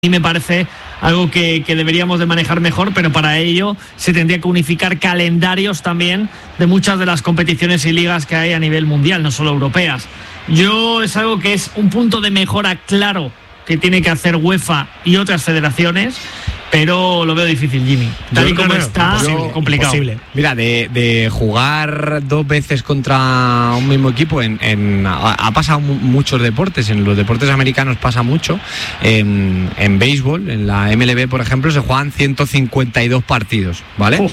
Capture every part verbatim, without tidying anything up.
Y me parece algo que, que deberíamos de manejar mejor, pero para ello se tendría que unificar calendarios también de muchas de las competiciones y ligas que hay a nivel mundial, no solo europeas. Yo es algo que es un punto de mejora claro que tiene que hacer UEFA y otras federaciones, pero lo veo difícil, Jimmy. Tal y como está, imposible, complicado. Imposible. Mira, de, de jugar dos veces contra un mismo equipo, en, en ha, ha pasado muchos deportes. En los deportes americanos pasa mucho. En, en béisbol, en la M L B, por ejemplo, se juegan ciento cincuenta y dos partidos, ¿vale?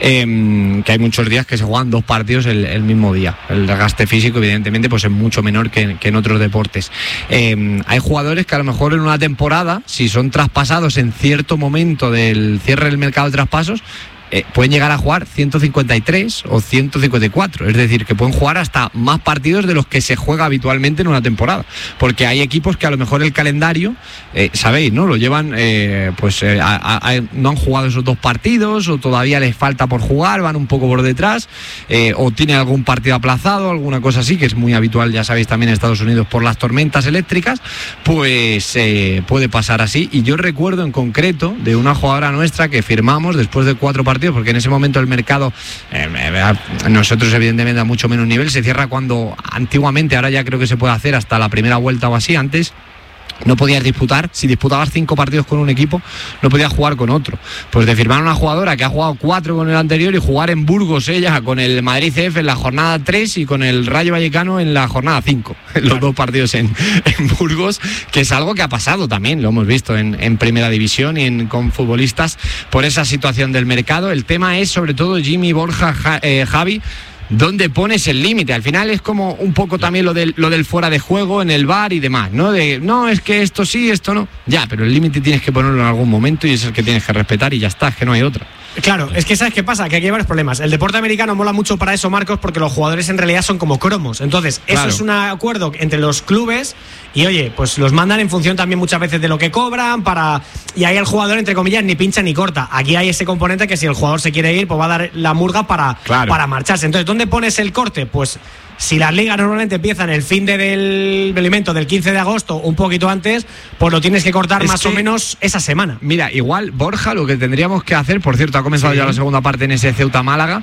Eh, que hay muchos días que se juegan dos partidos el, el mismo día. El desgaste físico, evidentemente, pues es mucho menor que, que en otros deportes. Eh, hay jugadores que a lo mejor en una temporada, si son traspasados en cierto momento del cierre del mercado de traspasos, eh, pueden llegar a jugar ciento cincuenta y tres o ciento cincuenta y cuatro, es decir, que pueden jugar hasta más partidos de los que se juega habitualmente en una temporada, porque hay equipos que a lo mejor el calendario, eh, sabéis, ¿no? Lo llevan, eh, pues eh, a, a, no han jugado esos dos partidos, o todavía les falta por jugar, van un poco por detrás, eh, o tienen algún partido aplazado, alguna cosa así, que es muy habitual, ya sabéis, también en Estados Unidos por las tormentas eléctricas, pues eh, puede pasar así. Y yo recuerdo en concreto de una jugadora nuestra que firmamos después de cuatro partidos, porque en ese momento el mercado, eh, nosotros evidentemente a mucho menos nivel, se cierra cuando antiguamente, ahora ya creo que se puede hacer hasta la primera vuelta o así. Antes no podías disputar, si disputabas cinco partidos con un equipo, no podías jugar con otro. Pues de firmar a una jugadora que ha jugado cuatro con el anterior y jugar en Burgos ella con el Madrid C F en la jornada tres y con el Rayo Vallecano en la jornada cinco, los claro. dos partidos en, en Burgos, que es algo que ha pasado también, lo hemos visto en, en Primera División y en, con futbolistas por esa situación del mercado. El tema es sobre todo, Jimmy, Borja, ja, eh, Javi, ¿dónde pones el límite? Al final es como un poco también lo del, lo del fuera de juego en el V A R y demás, ¿no? De, no, es que esto sí, esto no. Ya, pero el límite tienes que ponerlo en algún momento y es el que tienes que respetar y ya está, es que no hay otra. Claro, es que ¿sabes qué pasa? Que aquí hay varios problemas. El deporte americano mola mucho para eso, Marcos, porque los jugadores en realidad son como cromos. Entonces, eso claro. es un acuerdo entre los clubes y, oye, pues los mandan en función también muchas veces de lo que cobran para... Y ahí el jugador, entre comillas, ni pincha ni corta. Aquí hay ese componente que si el jugador se quiere ir, pues va a dar la murga para, claro. para marcharse. Entonces, ¿dónde pones el corte? Pues... si las ligas normalmente empiezan el fin de del, del evento del quince de agosto, un poquito antes, pues lo tienes que cortar es más que, o menos esa semana. Mira, igual, Borja, lo que tendríamos que hacer, por cierto, ha comenzado sí. ya la segunda parte en ese Ceuta Málaga,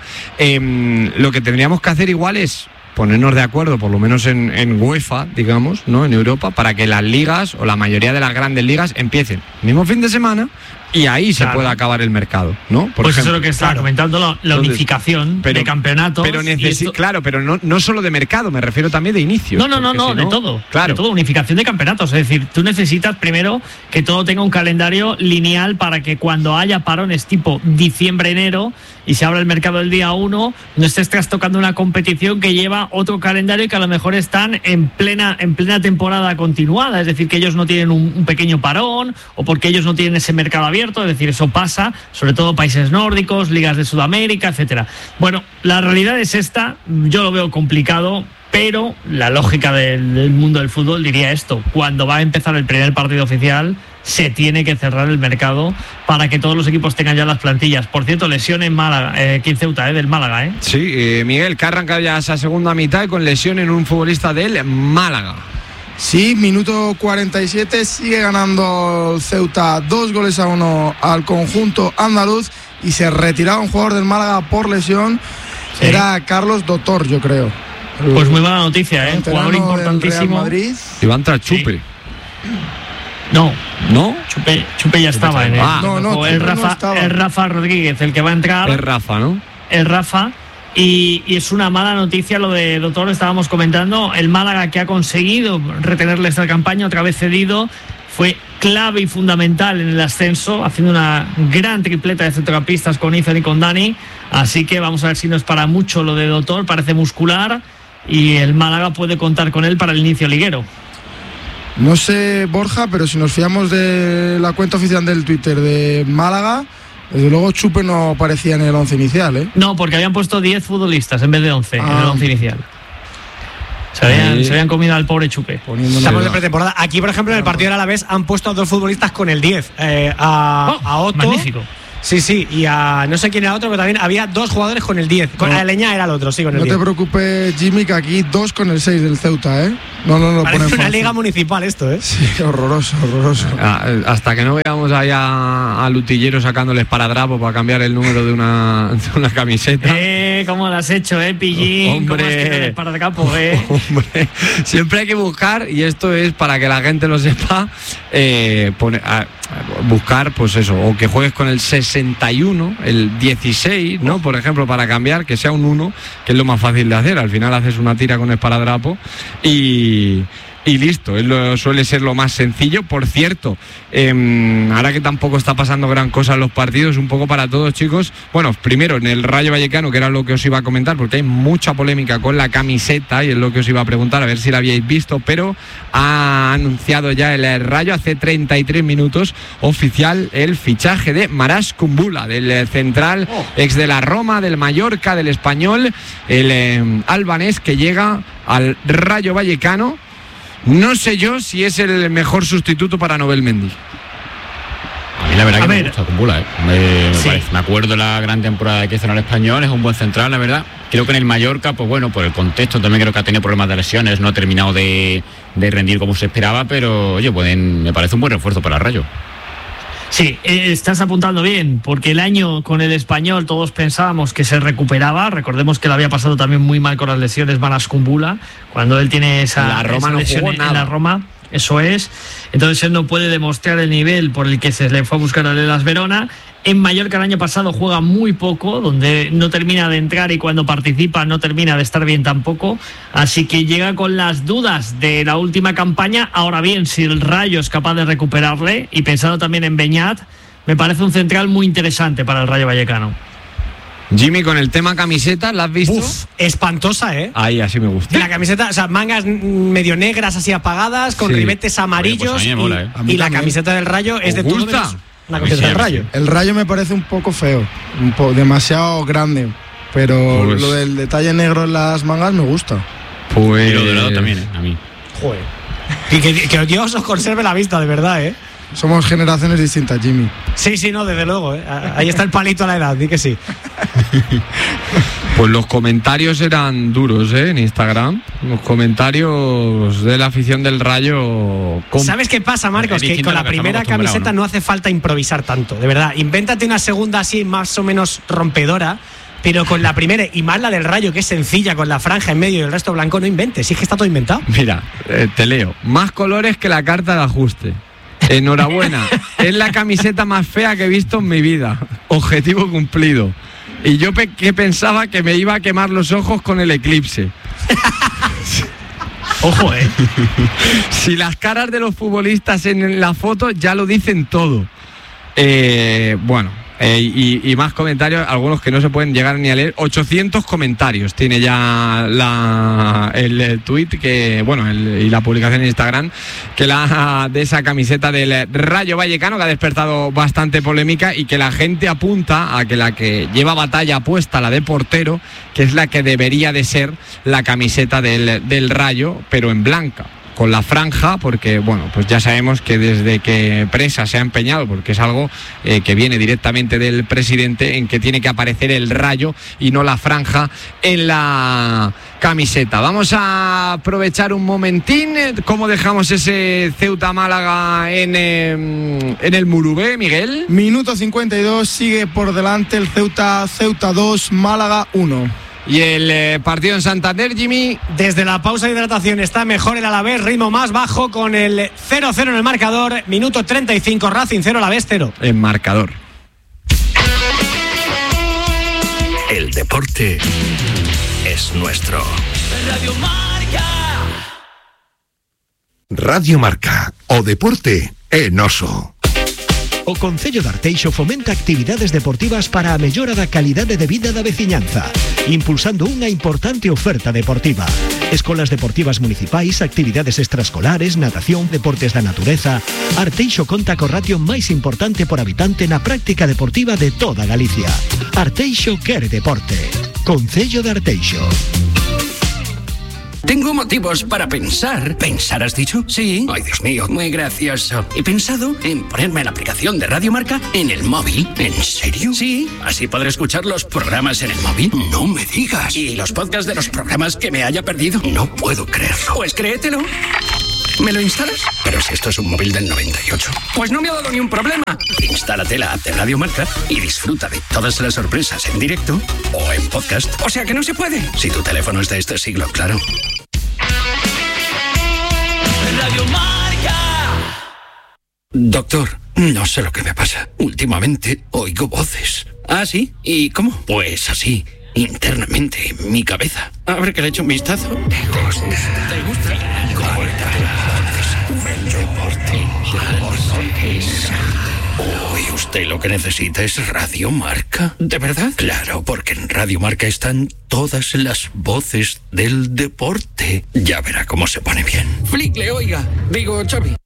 eh, lo que tendríamos que hacer igual es ponernos de acuerdo, por lo menos en, en UEFA, digamos, ¿no? En Europa, para que las ligas, o la mayoría de las grandes ligas, empiecen el mismo fin de semana y ahí se claro. pueda acabar el mercado, ¿no? Por pues ejemplo, eso es lo que está claro. comentando, la, la unificación pero, de campeonatos. Pero necesi- esto... Claro, pero no, no solo de mercado, me refiero también de inicio. No, no, no, no, si no, de todo. Claro. De todo, unificación de campeonatos. Es decir, tú necesitas primero que todo tenga un calendario lineal para que cuando haya parones tipo diciembre-enero y se abra el mercado el día uno, no estés trastocando una competición que lleva otro calendario y que a lo mejor están en plena, en plena temporada continuada. Es decir, que ellos no tienen un, un pequeño parón o porque ellos no tienen ese mercado abierto. Es decir, eso pasa, sobre todo países nórdicos, ligas de Sudamérica, etcétera. Bueno, la realidad es esta, yo lo veo complicado, pero la lógica del, del mundo del fútbol diría esto: cuando va a empezar el primer partido oficial, se tiene que cerrar el mercado para que todos los equipos tengan ya las plantillas. Por cierto, lesión en Málaga, eh, aquí en Ceuta, eh, del Málaga, ¿eh? Sí, eh, Miguel, que ha arrancado ya esa segunda mitad con lesión en un futbolista del Málaga. Sí, minuto cuarenta y siete, sigue ganando Ceuta dos goles a uno al conjunto andaluz y se retiraba un jugador del Málaga por lesión. Sí. Era Carlos Doctor, yo creo. Pues muy buena noticia, ¿eh? Jugador importantísimo. Y va a entrar Chupe. Sí. No, ¿no? Chupe, Chupe ya estaba en el. Ah, no, no, el Rafa, no el Rafa Rodríguez, el que va a entrar. Es Rafa, ¿no? El Rafa. Y, y es una mala noticia lo de Doctor, estábamos comentando. El Málaga, que ha conseguido retenerle esta campaña, otra vez cedido, fue clave y fundamental en el ascenso, haciendo una gran tripleta de centrocampistas con Ethan y con Dani. Así que vamos a ver si no es para mucho lo de Doctor, parece muscular, y el Málaga puede contar con él para el inicio liguero. No sé, Borja, pero si nos fiamos de la cuenta oficial del Twitter de Málaga, desde luego Chupe no aparecía en el once inicial, ¿eh? No, porque habían puesto diez futbolistas en vez de once ah. en el once inicial. Se habían, se habían comido al pobre Chupe. Estamos de pretemporada. Aquí, por ejemplo, en el partido del Alavés han puesto a dos futbolistas con el diez. Eh, a, oh, a Otto. Magnífico. Sí, sí, y a no sé quién era otro, pero también había dos jugadores con el diez. Con no. Aleñá era el otro, sí, con el no diez. No te preocupes, Jimmy, que aquí dos con el seis del Ceuta, ¿eh? No, no, no. Parece una fácil. Liga municipal esto, ¿eh? Sí, horroroso, horroroso. Hasta que no veamos ahí a, a Lutillero sacándoles paradrapo para cambiar el número de una, de una camiseta. Eh, ¿cómo lo has hecho, eh, Pillín? ¿Cómo has querido el paradrapo, eh? Hombre, siempre hay que buscar, y esto es para que la gente lo sepa, eh, pone, a, buscar, pues eso, o que juegues con el sesenta y uno, el dieciséis, ¿no? Por ejemplo, para cambiar, que sea un uno, que es lo más fácil de hacer. Al final haces una tira con esparadrapo y, y listo. Es lo, suele ser lo más sencillo. Por cierto, eh, ahora que tampoco está pasando gran cosa en los partidos, un poco para todos, chicos. Bueno, primero en el Rayo Vallecano, que era lo que os iba a comentar, porque hay mucha polémica con la camiseta y es lo que os iba a preguntar, a ver si la habíais visto, pero ha anunciado ya el Rayo hace treinta y tres minutos oficial el fichaje de Maras Kumbula, del central ex de la Roma, del Mallorca, del Español, el eh, albanés, que llega al Rayo Vallecano. No sé yo si es el mejor sustituto para Nobel Mendy. A mí la verdad a que ver. me gusta Kumbula, ¿eh? me, me, Sí. parece. Me acuerdo la gran temporada que hizo en el Español, es un buen central, la verdad. Creo que en el Mallorca, pues bueno, por el contexto también creo que ha tenido problemas de lesiones, no ha terminado de, de rendir como se esperaba, pero oye, pueden, me parece un buen refuerzo para el Rayo. Sí, eh, estás apuntando bien, porque el año con el Español todos pensábamos que se recuperaba. Recordemos que le había pasado también muy mal con las lesiones Maras Kumbula, cuando él tiene esa, La Roma esa no lesión jugó en, nada. en la Roma. Eso es. Entonces él no puede demostrar el nivel por el que se le fue a buscar al Hellas Verona. En Mallorca el año pasado juega muy poco, donde no termina de entrar y cuando participa no termina de estar bien tampoco. Así que llega con las dudas de la última campaña. Ahora bien, si el Rayo es capaz de recuperarle, y pensando también en Beñat, me parece un central muy interesante para el Rayo Vallecano. Jimmy, con el tema camiseta, ¿la has visto? Uf, espantosa, ¿eh? Ahí, así me gusta. Y la camiseta, o sea, mangas medio negras así apagadas, con Sí. ribetes amarillos. Oye, pues a mí me mola, ¿eh? y, A mí y la también. camiseta del Rayo es de ¿Os todo gusta? menos una A mí camiseta sí, del a mí Rayo. sí. El Rayo me parece un poco feo, un po- demasiado grande, pero Pues- lo del detalle negro en las mangas me gusta. Pues... Y lo dorado también, ¿eh? A mí. Joder. Y que, que Dios os conserve la vista, de verdad, ¿eh? Somos generaciones distintas, Jimmy. Sí, sí, no, desde luego, ¿eh? Ahí está el palito a la edad, di que sí. Pues los comentarios eran duros, ¿eh? En Instagram. Los comentarios de la afición del Rayo. Com- ¿Sabes qué pasa, Marcos? Es Que distinto con a la lo que primera estamos acostumbrados, camiseta ¿no? no hace falta improvisar tanto, de verdad. Invéntate una segunda así más o menos rompedora, pero con la primera, y más la del Rayo, que es sencilla, con la franja en medio y el resto blanco, no inventes. Sí, es que está todo inventado. Mira, eh, te leo. Más colores que la carta de ajuste. Enhorabuena. Es la camiseta más fea que he visto en mi vida. Objetivo cumplido. Y yo pe- que pensaba que me iba a quemar los ojos con el eclipse. Ojo, eh. Si las caras de los futbolistas en la foto ya lo dicen todo. Eh, bueno, eh, y, y más comentarios, algunos que no se pueden llegar ni a leer. ochocientos comentarios tiene ya la, el, el tweet que, bueno, el, y la publicación en Instagram que la de esa camiseta del Rayo Vallecano, que ha despertado bastante polémica y que la gente apunta a que la que lleva batalla puesta, la de portero, que es la que debería de ser la camiseta del, del Rayo, pero en blanca, con la franja, porque bueno, pues ya sabemos que desde que Presa se ha empeñado, porque es algo eh, que viene directamente del presidente, en que tiene que aparecer el Rayo y no la franja en la camiseta. Vamos a aprovechar un momentín. ¿Cómo dejamos ese Ceuta Málaga en, eh, en el Murubé, Miguel? Minuto cincuenta y dos, sigue por delante el Ceuta, Ceuta dos, Málaga uno. Y el eh, partido en Santander, Jimmy. Desde la pausa de hidratación está mejor el Alavés, ritmo más bajo con el cero cero en el marcador. Minuto treinta y cinco, Racing cero, Alavés cero. En marcador. El deporte es nuestro. Radio Marca. Radio Marca, o deporte é noso. O Concello de Arteixo fomenta actividades deportivas para a mellora da calidade de vida da veciñanza, impulsando unha importante oferta deportiva. Escolas deportivas municipais, actividades extraescolares, natación, deportes da natureza. Arteixo conta co ratio máis importante por habitante na práctica deportiva de toda Galicia. Arteixo quere deporte. Concello de Arteixo. Tengo motivos para pensar. ¿Pensar has dicho? Sí. Ay, Dios mío, muy gracioso. He pensado en ponerme la aplicación de Radio Marca en el móvil. ¿En serio? Sí. Así podré escuchar los programas en el móvil. No me digas. ¿Y los podcasts de los programas que me haya perdido? No puedo creerlo. Pues créetelo. ¿Me lo instalas? Pero si esto es un móvil del noventa y ocho. Pues no me ha dado ni un problema. Instálate la app de Radio Marca y disfruta de todas las sorpresas en directo o en podcast. O sea que no se puede. Si tu teléfono es de este siglo, claro. Radio Marca. Doctor, no sé lo que me pasa. Últimamente oigo voces. ¿Ah, sí? ¿Y cómo? Pues así, internamente, en mi cabeza. A ver que le echo un vistazo. ¿Te gusta? ¿Te gusta? Uy, usted lo que necesita es Radio Marca. ¿De verdad? Claro, porque en Radio Marca están todas las voces del deporte. Ya verá cómo se pone bien. Flick, le oiga. Digo, Xavi.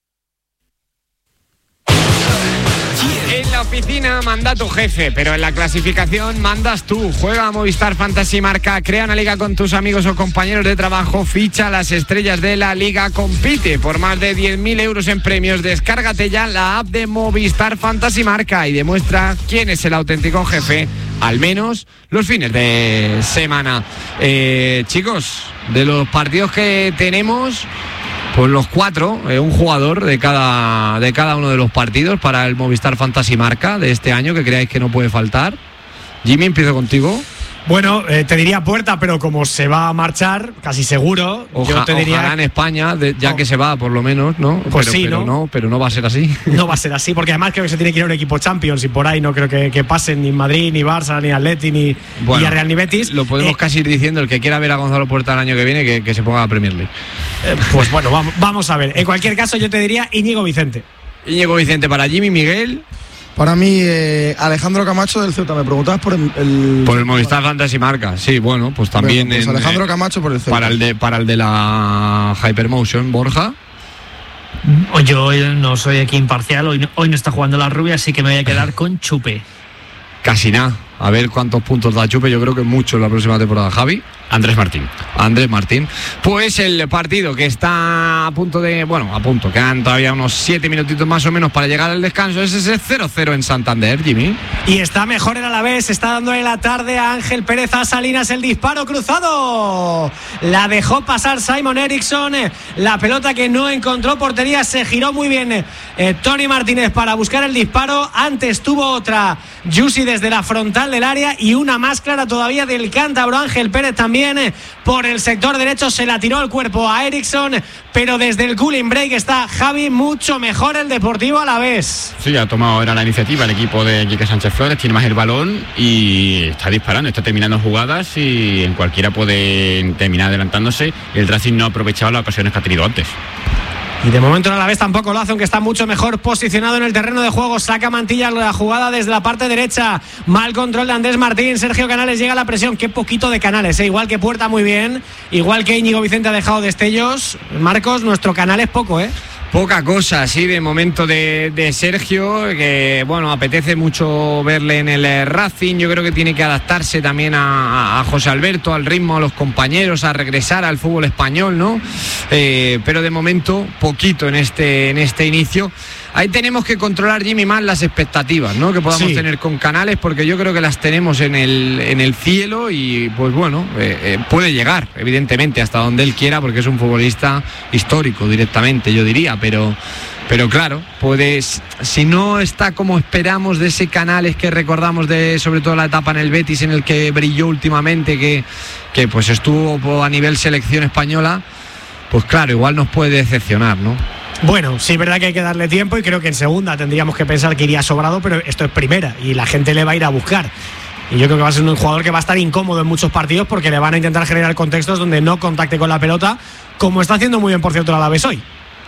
En la oficina manda tu jefe, pero en la clasificación mandas tú. Juega a Movistar Fantasy Marca, crea una liga con tus amigos o compañeros de trabajo, ficha a las estrellas de la liga, compite por más de diez mil euros en premios. Descárgate ya la app de Movistar Fantasy Marca y demuestra quién es el auténtico jefe, al menos los fines de semana. Eh, chicos, de los partidos que tenemos, pues los cuatro, eh, un jugador de cada, de cada uno de los partidos para el Movistar Fantasy Marca de este año que creáis que no puede faltar. Jimmy, empiezo contigo. Bueno, eh, te diría Puerta, pero como se va a marchar, casi seguro, Oja, yo te diría... Ojalá en España, de, ya oh. que se va por lo menos, ¿no? Pues pero, sí, pero ¿no? ¿no? Pero no va a ser así. No va a ser así, porque además creo que se tiene que ir a un equipo Champions y por ahí no creo que, que pasen ni Madrid, ni Barça, ni Atleti, ni bueno, Villarreal, ni Betis. Lo podemos eh, casi ir diciendo, el que quiera ver a Gonzalo Puerta el año que viene, que, que se ponga a Premier League. Eh, pues bueno, vamos, vamos a ver. En cualquier caso, yo te diría Íñigo Vicente. Íñigo Vicente para Jimmy. Miguel. Para mí, eh, Alejandro Camacho del Ceuta. Me preguntabas por el, el por el Movistar Fantasy Marca. Sí, bueno, pues también bueno, pues en, Alejandro Camacho por el Ceuta. Para el de para el de la Hypermotion, Borja. Yo no soy aquí imparcial, hoy no, hoy no está jugando la rubia, así que me voy a quedar con Chupe. Casi nada. A ver cuántos puntos da Chupe, yo creo que mucho en la próxima temporada. Javi. Andrés Martín. Andrés Martín. Pues el partido que está a punto de... Bueno, a punto, quedan todavía unos siete minutitos más o menos para llegar al descanso. Es ese cero cero en Santander, Jimmy. Y está mejor el Alavés, está dándole la tarde a Ángel Pérez a Salinas, el disparo cruzado. La dejó pasar Simon Eriksson. La pelota que no encontró portería, se giró muy bien eh, Tony Martínez para buscar el disparo. Antes tuvo otra Yusi desde la frontal del área y una más clara todavía del cántabro Ángel Pérez también por el sector derecho, se la tiró el cuerpo a Eriksson, pero desde el cooling break está Javi, mucho mejor el Deportivo Alavés. Sí, ha tomado ahora la iniciativa el equipo de Quique Sánchez Flores, tiene más el balón y está disparando, está terminando jugadas y en cualquiera puede terminar adelantándose. El Racing no ha aprovechado las ocasiones que ha tenido antes. Y de momento el Alavés tampoco lo hace, aunque está mucho mejor posicionado en el terreno de juego. Saca Mantilla la jugada desde la parte derecha. Mal control de Andrés Martín. Sergio Canales llega a la presión. Qué poquito de Canales, ¿eh? Igual que Puerta muy bien. Igual que Íñigo Vicente ha dejado destellos. Marcos, nuestro Canales poco, ¿eh? Poca cosa, sí, de momento de, de Sergio, que bueno, apetece mucho verle en el Racing. Yo creo que tiene que adaptarse también a, a José Alberto, al ritmo, a los compañeros, a regresar al fútbol español, ¿no? Eh, pero de momento, poquito en este, en este inicio. Ahí tenemos que controlar, Jimmy, más las expectativas, ¿no? Que podamos sí. tener con Canales, porque yo creo que las tenemos en el, en el cielo y, pues bueno, eh, eh, puede llegar, evidentemente, hasta donde él quiera, porque es un futbolista histórico directamente, yo diría, pero, pero claro, puede, si no está como esperamos de ese Canales que recordamos de, sobre todo la etapa en el Betis, en el que brilló últimamente, que, que pues estuvo a nivel selección española, pues claro, igual nos puede decepcionar, ¿no? Bueno, sí, es verdad que hay que darle tiempo y creo que en segunda tendríamos que pensar que iría sobrado, pero esto es primera y la gente le va a ir a buscar. Y yo creo que va a ser un jugador que va a estar incómodo en muchos partidos porque le van a intentar generar contextos donde no contacte con la pelota, como está haciendo muy bien, por cierto, el Alavés hoy.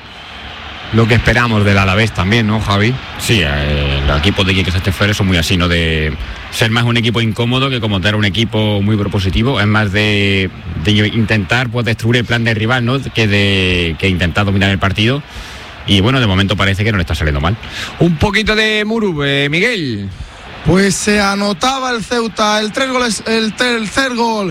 Lo que esperamos del Alavés también, ¿no, Javi? Sí, eh, los equipos de Quique Sánchez Flores son muy así, ¿no? De ser más un equipo incómodo que como tener un equipo muy propositivo. Es más de, de intentar pues destruir el plan del rival, ¿no? Que de que intentar dominar el partido. Y bueno, de momento parece que no le está saliendo mal. Un poquito de Muru, eh, Miguel. Pues se anotaba el Ceuta, el tres goles, el tercer gol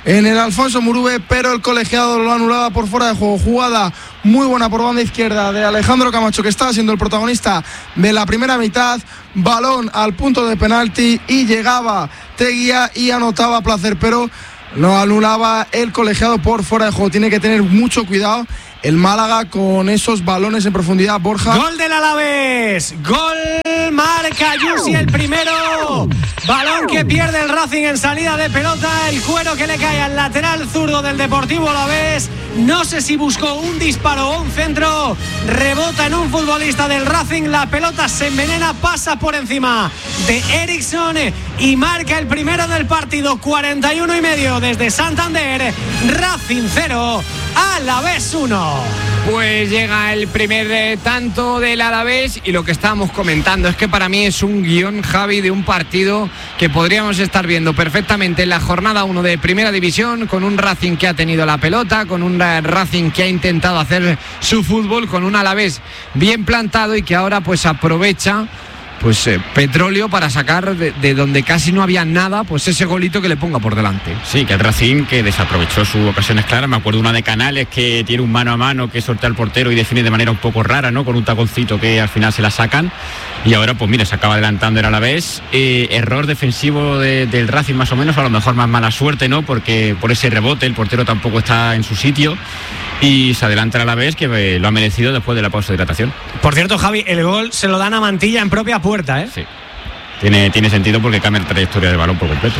en el Alfonso Murube, pero el colegiado lo anulaba por fuera de juego. Jugada muy buena por banda izquierda de Alejandro Camacho, que estaba siendo el protagonista de la primera mitad. Balón al punto de penalti y llegaba Teguía y anotaba Placer, pero lo anulaba el colegiado por fuera de juego. Tiene que tener mucho cuidado el Málaga con esos balones en profundidad. Borja. Gol del Alavés. Gol marca Yusi el primero. Balón que pierde el Racing en salida de pelota. El cuero que le cae al lateral zurdo del Deportivo Alavés. No sé si buscó un disparo o un centro. Rebota en un futbolista del Racing. La pelota se envenena, pasa por encima de Eriksson y marca el primero del partido. cuarenta y uno y medio desde Santander. Racing cero, Alavés uno. Pues llega el primer eh, tanto del Alavés, y lo que estábamos comentando es que para mí es un guión, Javi, de un partido que podríamos estar viendo perfectamente en la jornada uno de Primera División, con un Racing que ha tenido la pelota, con un Racing que ha intentado hacer su fútbol, con un Alavés bien plantado y que ahora pues aprovecha pues eh, petróleo para sacar de, de donde casi no había nada, pues ese golito que le ponga por delante. Sí, que el Racing que desaprovechó sus ocasiones claras. Me acuerdo una de Canales que tiene un mano a mano que sortea al portero y define de manera un poco rara, ¿no? Con un taconcito que al final se la sacan. Y ahora, pues mire, se acaba adelantando el Alavés. Eh, error defensivo de, del Racing más o menos, a lo mejor más mala suerte, ¿no? Porque por ese rebote el portero tampoco está en su sitio. Y se adelanta el Alavés, que eh, lo ha merecido después de la pausa de hidratación. Por cierto, Javi, el gol se lo dan a Mantilla en propia puerta, ¿eh? Sí. Tiene, tiene sentido porque cambia la trayectoria del balón por completo.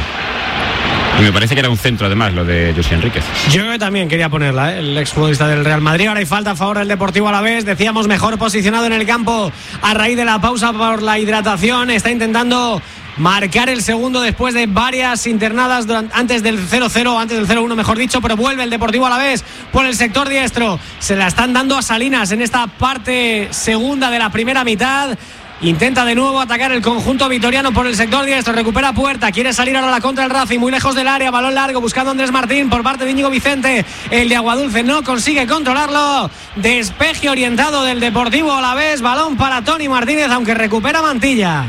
Y me parece que era un centro, además, lo de José Enríquez. Yo también quería ponerla, ¿eh? El exfutbolista del Real Madrid. Ahora hay falta a favor del Deportivo Alavés. Decíamos, mejor posicionado en el campo a raíz de la pausa por la hidratación. Está intentando marcar el segundo después de varias internadas durante, antes del cero cero, antes del cero uno mejor dicho, pero vuelve el Deportivo Alavés por el sector diestro. Se la están dando a Salinas en esta parte segunda de la primera mitad. Intenta de nuevo atacar el conjunto vitoriano por el sector diestro, recupera Puerta, quiere salir ahora la contra el Racing, muy lejos del área, balón largo buscando a Andrés Martín por parte de Íñigo Vicente, el de Aguadulce no consigue controlarlo, despeje orientado del Deportivo Alavés, balón para Tony Martínez, aunque recupera Mantilla.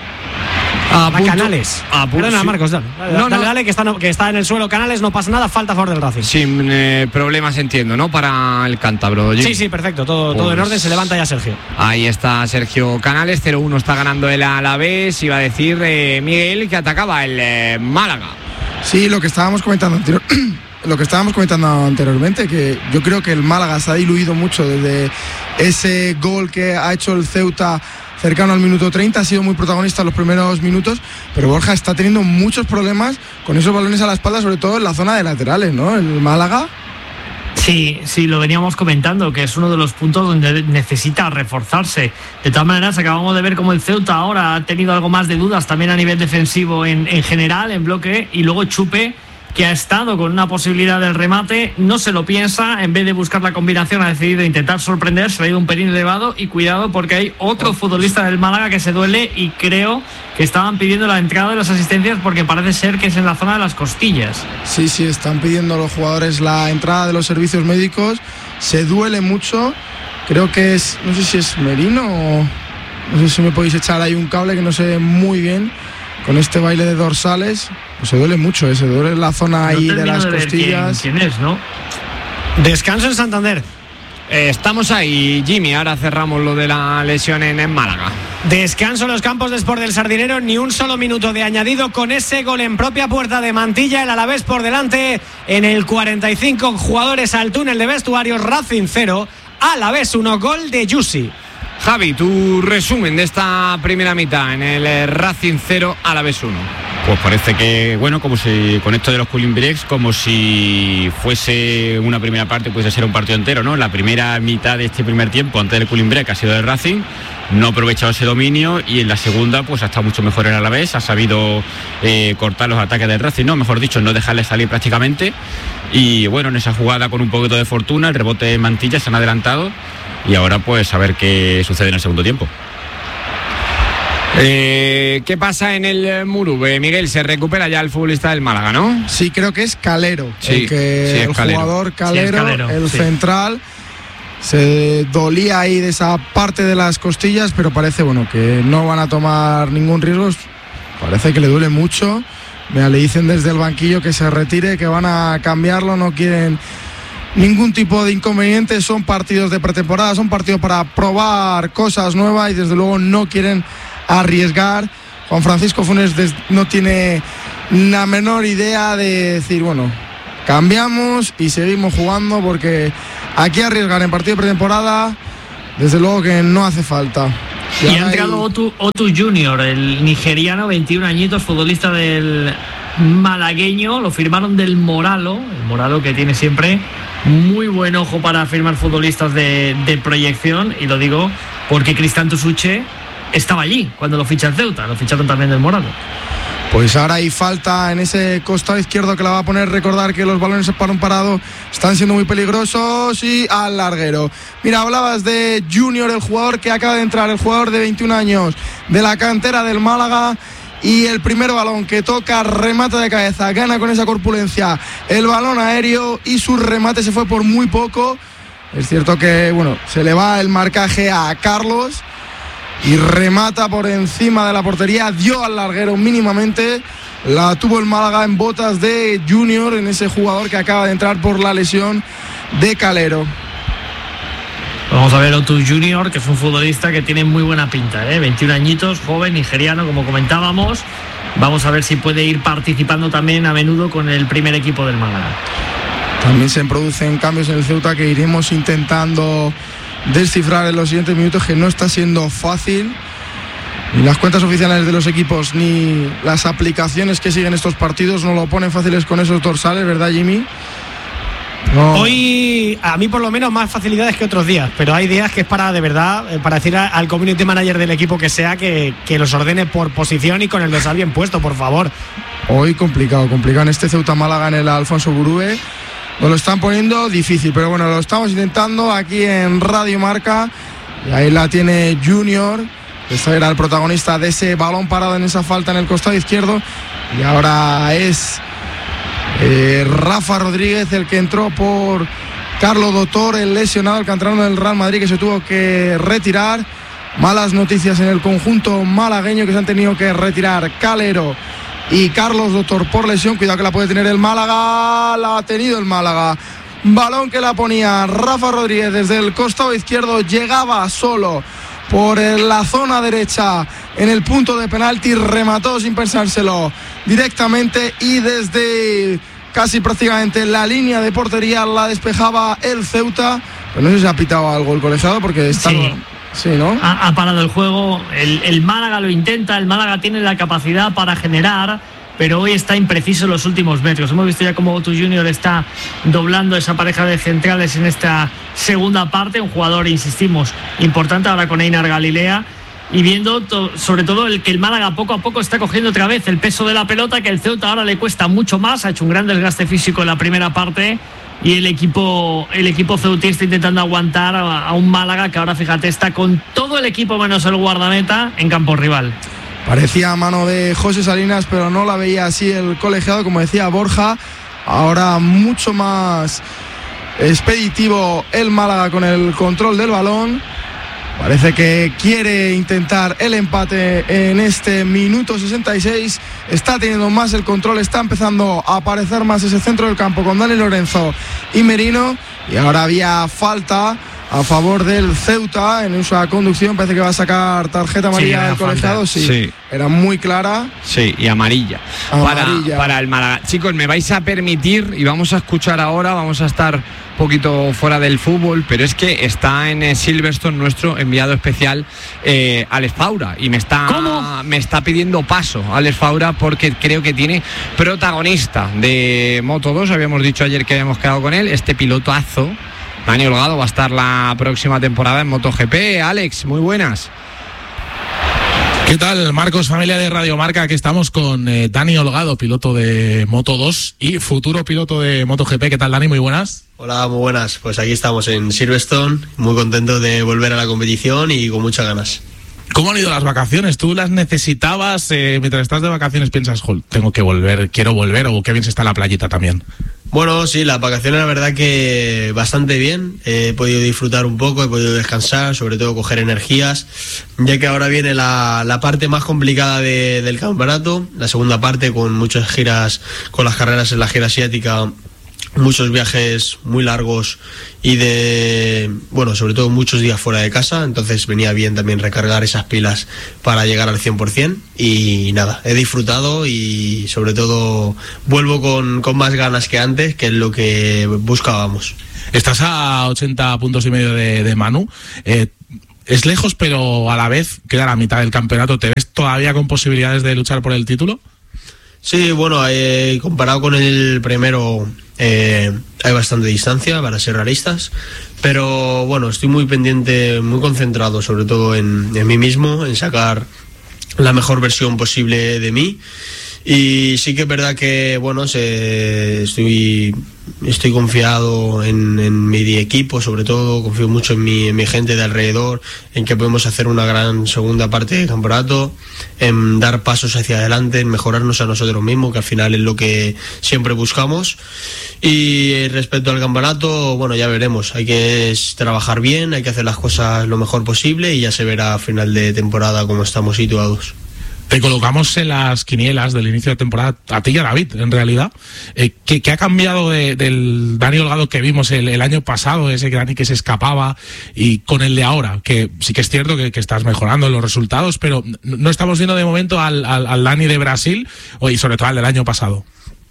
A punto, Canales. A Perdona, sí. Marcos, dale, dale, no, dale, no. dale que, está, no, que está en el suelo Canales, no pasa nada, falta a favor del Racing. Sin eh, problemas, entiendo, ¿no? Para el cántabro. Sí, sí, perfecto, todo, pues, todo en orden, se levanta ya Sergio. Ahí está Sergio Canales, cero uno está ganando el Alavés, iba a decir eh, Miguel que atacaba el eh, Málaga. Sí, lo que estábamos comentando anterior, lo que estábamos comentando anteriormente, que yo creo que el Málaga se ha diluido mucho desde ese gol que ha hecho el Ceuta cercano al minuto treinta, ha sido muy protagonista en los primeros minutos, pero Borja está teniendo muchos problemas con esos balones a la espalda, sobre todo en la zona de laterales, ¿no? El Málaga. Sí, sí, lo veníamos comentando, que es uno de los puntos donde necesita reforzarse. De todas maneras, acabamos de ver cómo el Ceuta ahora ha tenido algo más de dudas también a nivel defensivo en, en general, en bloque, y luego Chupe, que ha estado con una posibilidad del remate, no se lo piensa, en vez de buscar la combinación ha decidido intentar sorprender, se le ha ido un pelín elevado, y cuidado porque hay otro futbolista del Málaga que se duele y creo que estaban pidiendo la entrada de las asistencias porque parece ser que es en la zona de las costillas. Sí, sí, están pidiendo los jugadores la entrada de los servicios médicos, se duele mucho, creo que es, no sé si es Merino o no sé si me podéis echar ahí un cable que no sé muy bien. Con este baile de dorsales, pues se duele mucho, ¿eh? Se duele la zona ahí no de las de costillas. ¿Quién, quién es, no? Descanso en Santander. Eh, estamos ahí, Jimmy. Ahora cerramos lo de la lesión en, en Málaga. Descanso en los campos de Sport del Sardinero. Ni un solo minuto de añadido con ese gol en propia puerta de Mantilla. El Alavés por delante en el cuarenta y cinco. Jugadores al túnel de vestuarios. Racing cero, Alavés uno. Gol de Yusi. Javi, tu resumen de esta primera mitad en el Racing cero, Alavés uno. Pues parece que, bueno, como si con esto de los cooling breaks, como si fuese una primera parte, puede ser un partido entero, ¿no? La primera mitad de este primer tiempo, antes del cooling break, ha sido del Racing, no ha aprovechado ese dominio, y en la segunda, pues ha estado mucho mejor el Alavés, ha sabido eh, cortar los ataques del Racing, no, mejor dicho, no dejarle salir prácticamente, y bueno, en esa jugada con un poquito de fortuna, el rebote de Mantilla se han adelantado, y ahora pues a ver qué sucede en el segundo tiempo. Eh, ¿Qué pasa en el Murube? Miguel, se recupera ya el futbolista del Málaga, ¿no? Sí, creo que es Calero, sí, el, que, sí, es el Calero. jugador Calero, sí, es Calero el sí. central, se dolía ahí de esa parte de las costillas, pero parece bueno que no van a tomar ningún riesgo, parece que le duele mucho. Mira, le dicen desde el banquillo que se retire, que van a cambiarlo, no quieren ningún tipo de inconveniente, son partidos de pretemporada, son partidos para probar cosas nuevas y desde luego no quieren arriesgar. Juan Francisco Funes des- no tiene la menor idea de decir, bueno, cambiamos y seguimos jugando, porque aquí arriesgar en partido de pretemporada, desde luego que no hace falta. Y, y ha entrado Otu, Otu Junior, el nigeriano, veintiún añitos, futbolista del malagueño, lo firmaron del Moralo, el Moralo que tiene siempre muy buen ojo para firmar futbolistas de, de proyección, y lo digo porque Cristán Tusuche estaba allí cuando lo ficha el Ceuta, lo ficharon también del Moralo. Pues ahora hay falta en ese costado izquierdo que la va a poner. Recordar que los balones para un parado están siendo muy peligrosos, y al larguero. Mira, hablabas de Junior, el jugador que acaba de entrar, el jugador de veintiún años de la cantera del Málaga, y el primer balón que toca, remata de cabeza, gana con esa corpulencia el balón aéreo, y su remate se fue por muy poco. Es cierto que, bueno, se le va el marcaje a Carlos y remata por encima de la portería, dio al larguero mínimamente, la tuvo el Málaga en botas de Junior, en ese jugador que acaba de entrar por la lesión de Calero. Vamos a ver Otu Junior, que es un futbolista que tiene muy buena pinta, ¿eh? veintiún añitos, joven, nigeriano, como comentábamos. Vamos a ver si puede ir participando también a menudo con el primer equipo del Málaga. También se producen cambios en el Ceuta que iremos intentando descifrar en los siguientes minutos, que no está siendo fácil. Ni las cuentas oficiales de los equipos ni las aplicaciones que siguen estos partidos no lo ponen fáciles con esos dorsales, ¿verdad, Jimmy? No. Hoy, a mí por lo menos, más facilidades que otros días, pero hay días que es para, de verdad, para decir al community manager del equipo que sea que, que los ordene por posición y con el dorsal bien puesto, por favor. Hoy complicado, complicado en este Ceuta Málaga, en el Alfonso Gurúe. Nos lo están poniendo difícil, pero bueno, lo estamos intentando aquí en Radio Marca. Y ahí la tiene Junior. Este era el protagonista de ese balón parado en esa falta en el costado izquierdo. Y ahora es eh, Rafa Rodríguez el que entró por Carlos Doctor, el lesionado, el canterano del Real Madrid, que se tuvo que retirar. Malas noticias en el conjunto malagueño, que se han tenido que retirar Calero y Carlos Doctor por lesión. Cuidado que la puede tener el Málaga. La ha tenido el Málaga. Balón que la ponía Rafa Rodríguez desde el costado izquierdo. Llegaba solo por la zona derecha en el punto de penalti. Remató sin pensárselo directamente, y desde casi prácticamente la línea de portería la despejaba el Ceuta. Pero no sé si ha pitado algo el colegiado, porque está... Sí. Sí, ¿no? Ha, ha parado el juego, el, el Málaga lo intenta, el Málaga tiene la capacidad para generar, pero hoy está impreciso en los últimos metros. Hemos visto ya cómo Otu Junior está doblando esa pareja de centrales en esta segunda parte, un jugador, insistimos, importante ahora con Einar Galilea, y viendo to, sobre todo el que el Málaga poco a poco está cogiendo otra vez el peso de la pelota, que el Ceuta ahora le cuesta mucho más, ha hecho un gran desgaste físico en la primera parte, y el equipo el equipo ceutí está intentando aguantar a, a un Málaga que ahora, fíjate, está con todo el equipo menos el guardameta en campo rival. Parecía mano de José Salinas, pero no la veía así el colegiado, como decía Borja. Ahora mucho más expeditivo el Málaga con el control del balón. Parece que quiere intentar el empate en este minuto sesenta y seis. Está teniendo más el control, está empezando a aparecer más ese centro del campo con Dani Lorenzo y Merino. Y ahora había falta a favor del Ceuta en esa conducción. Parece que va a sacar tarjeta amarilla al colegiado. Sí, sí, era muy clara. Sí, y amarilla. amarilla. Para, para el Málaga. Chicos, me vais a permitir, y vamos a escuchar ahora, vamos a estar un poquito fuera del fútbol, pero es que está en eh, Silverstone nuestro enviado especial, eh, Alex Faura, y me está, ¿Cómo? me está pidiendo paso Alex Faura, porque creo que tiene protagonista de Moto dos. Habíamos dicho ayer que habíamos quedado con él, este pilotazo Dani Holgado va a estar la próxima temporada en MotoGP. Alex, muy buenas. ¿Qué tal, Marcos, familia de Radio Marca? Aquí estamos con eh, Dani Holgado, piloto de Moto dos y futuro piloto de MotoGP. ¿Qué tal, Dani? Muy buenas. Hola, muy buenas. Pues aquí estamos en Silverstone, muy contento de volver a la competición y con muchas ganas. ¿Cómo han ido las vacaciones? ¿Tú las necesitabas? Eh, mientras estás de vacaciones piensas, Jol, tengo que volver, quiero volver, o qué bien se está la playita también. Bueno, sí, las vacaciones la verdad que bastante bien. Eh, he podido disfrutar un poco, he podido descansar, sobre todo coger energías, ya que ahora viene la, la parte más complicada de, del campeonato, la segunda parte con muchas giras, con las carreras en la gira asiática, muchos viajes muy largos y de, bueno, sobre todo muchos días fuera de casa, entonces venía bien también recargar esas pilas para llegar al cien por ciento y nada, he disfrutado y sobre todo vuelvo con, con más ganas que antes, que es lo que buscábamos. Estás a ochenta puntos y medio de, de Manu, eh, es lejos pero a la vez queda la mitad del campeonato, ¿te ves todavía con posibilidades de luchar por el título? Sí, bueno, eh, comparado con el primero eh, hay bastante distancia para ser realistas, pero bueno, estoy muy pendiente, muy concentrado sobre todo en, en mí mismo, en sacar la mejor versión posible de mí. Y sí que es verdad que, bueno, se, estoy, estoy confiado en, en mi equipo, sobre todo, confío mucho en mi, en mi gente de alrededor, en que podemos hacer una gran segunda parte del campeonato, en dar pasos hacia adelante, en mejorarnos a nosotros mismos, que al final es lo que siempre buscamos. Y respecto al campeonato, bueno, ya veremos, hay que trabajar bien, hay que hacer las cosas lo mejor posible y ya se verá a final de temporada cómo estamos situados. Te colocamos en las quinielas del inicio de temporada, a ti y a David, en realidad. Eh, ¿qué, ¿Qué ha cambiado de, del Dani Holgado que vimos el, el año pasado, ese Dani que se escapaba, y con el de ahora? Que sí que es cierto que, que estás mejorando los resultados, pero no estamos viendo de momento al, al, al Dani de Brasil, y sobre todo al del año pasado.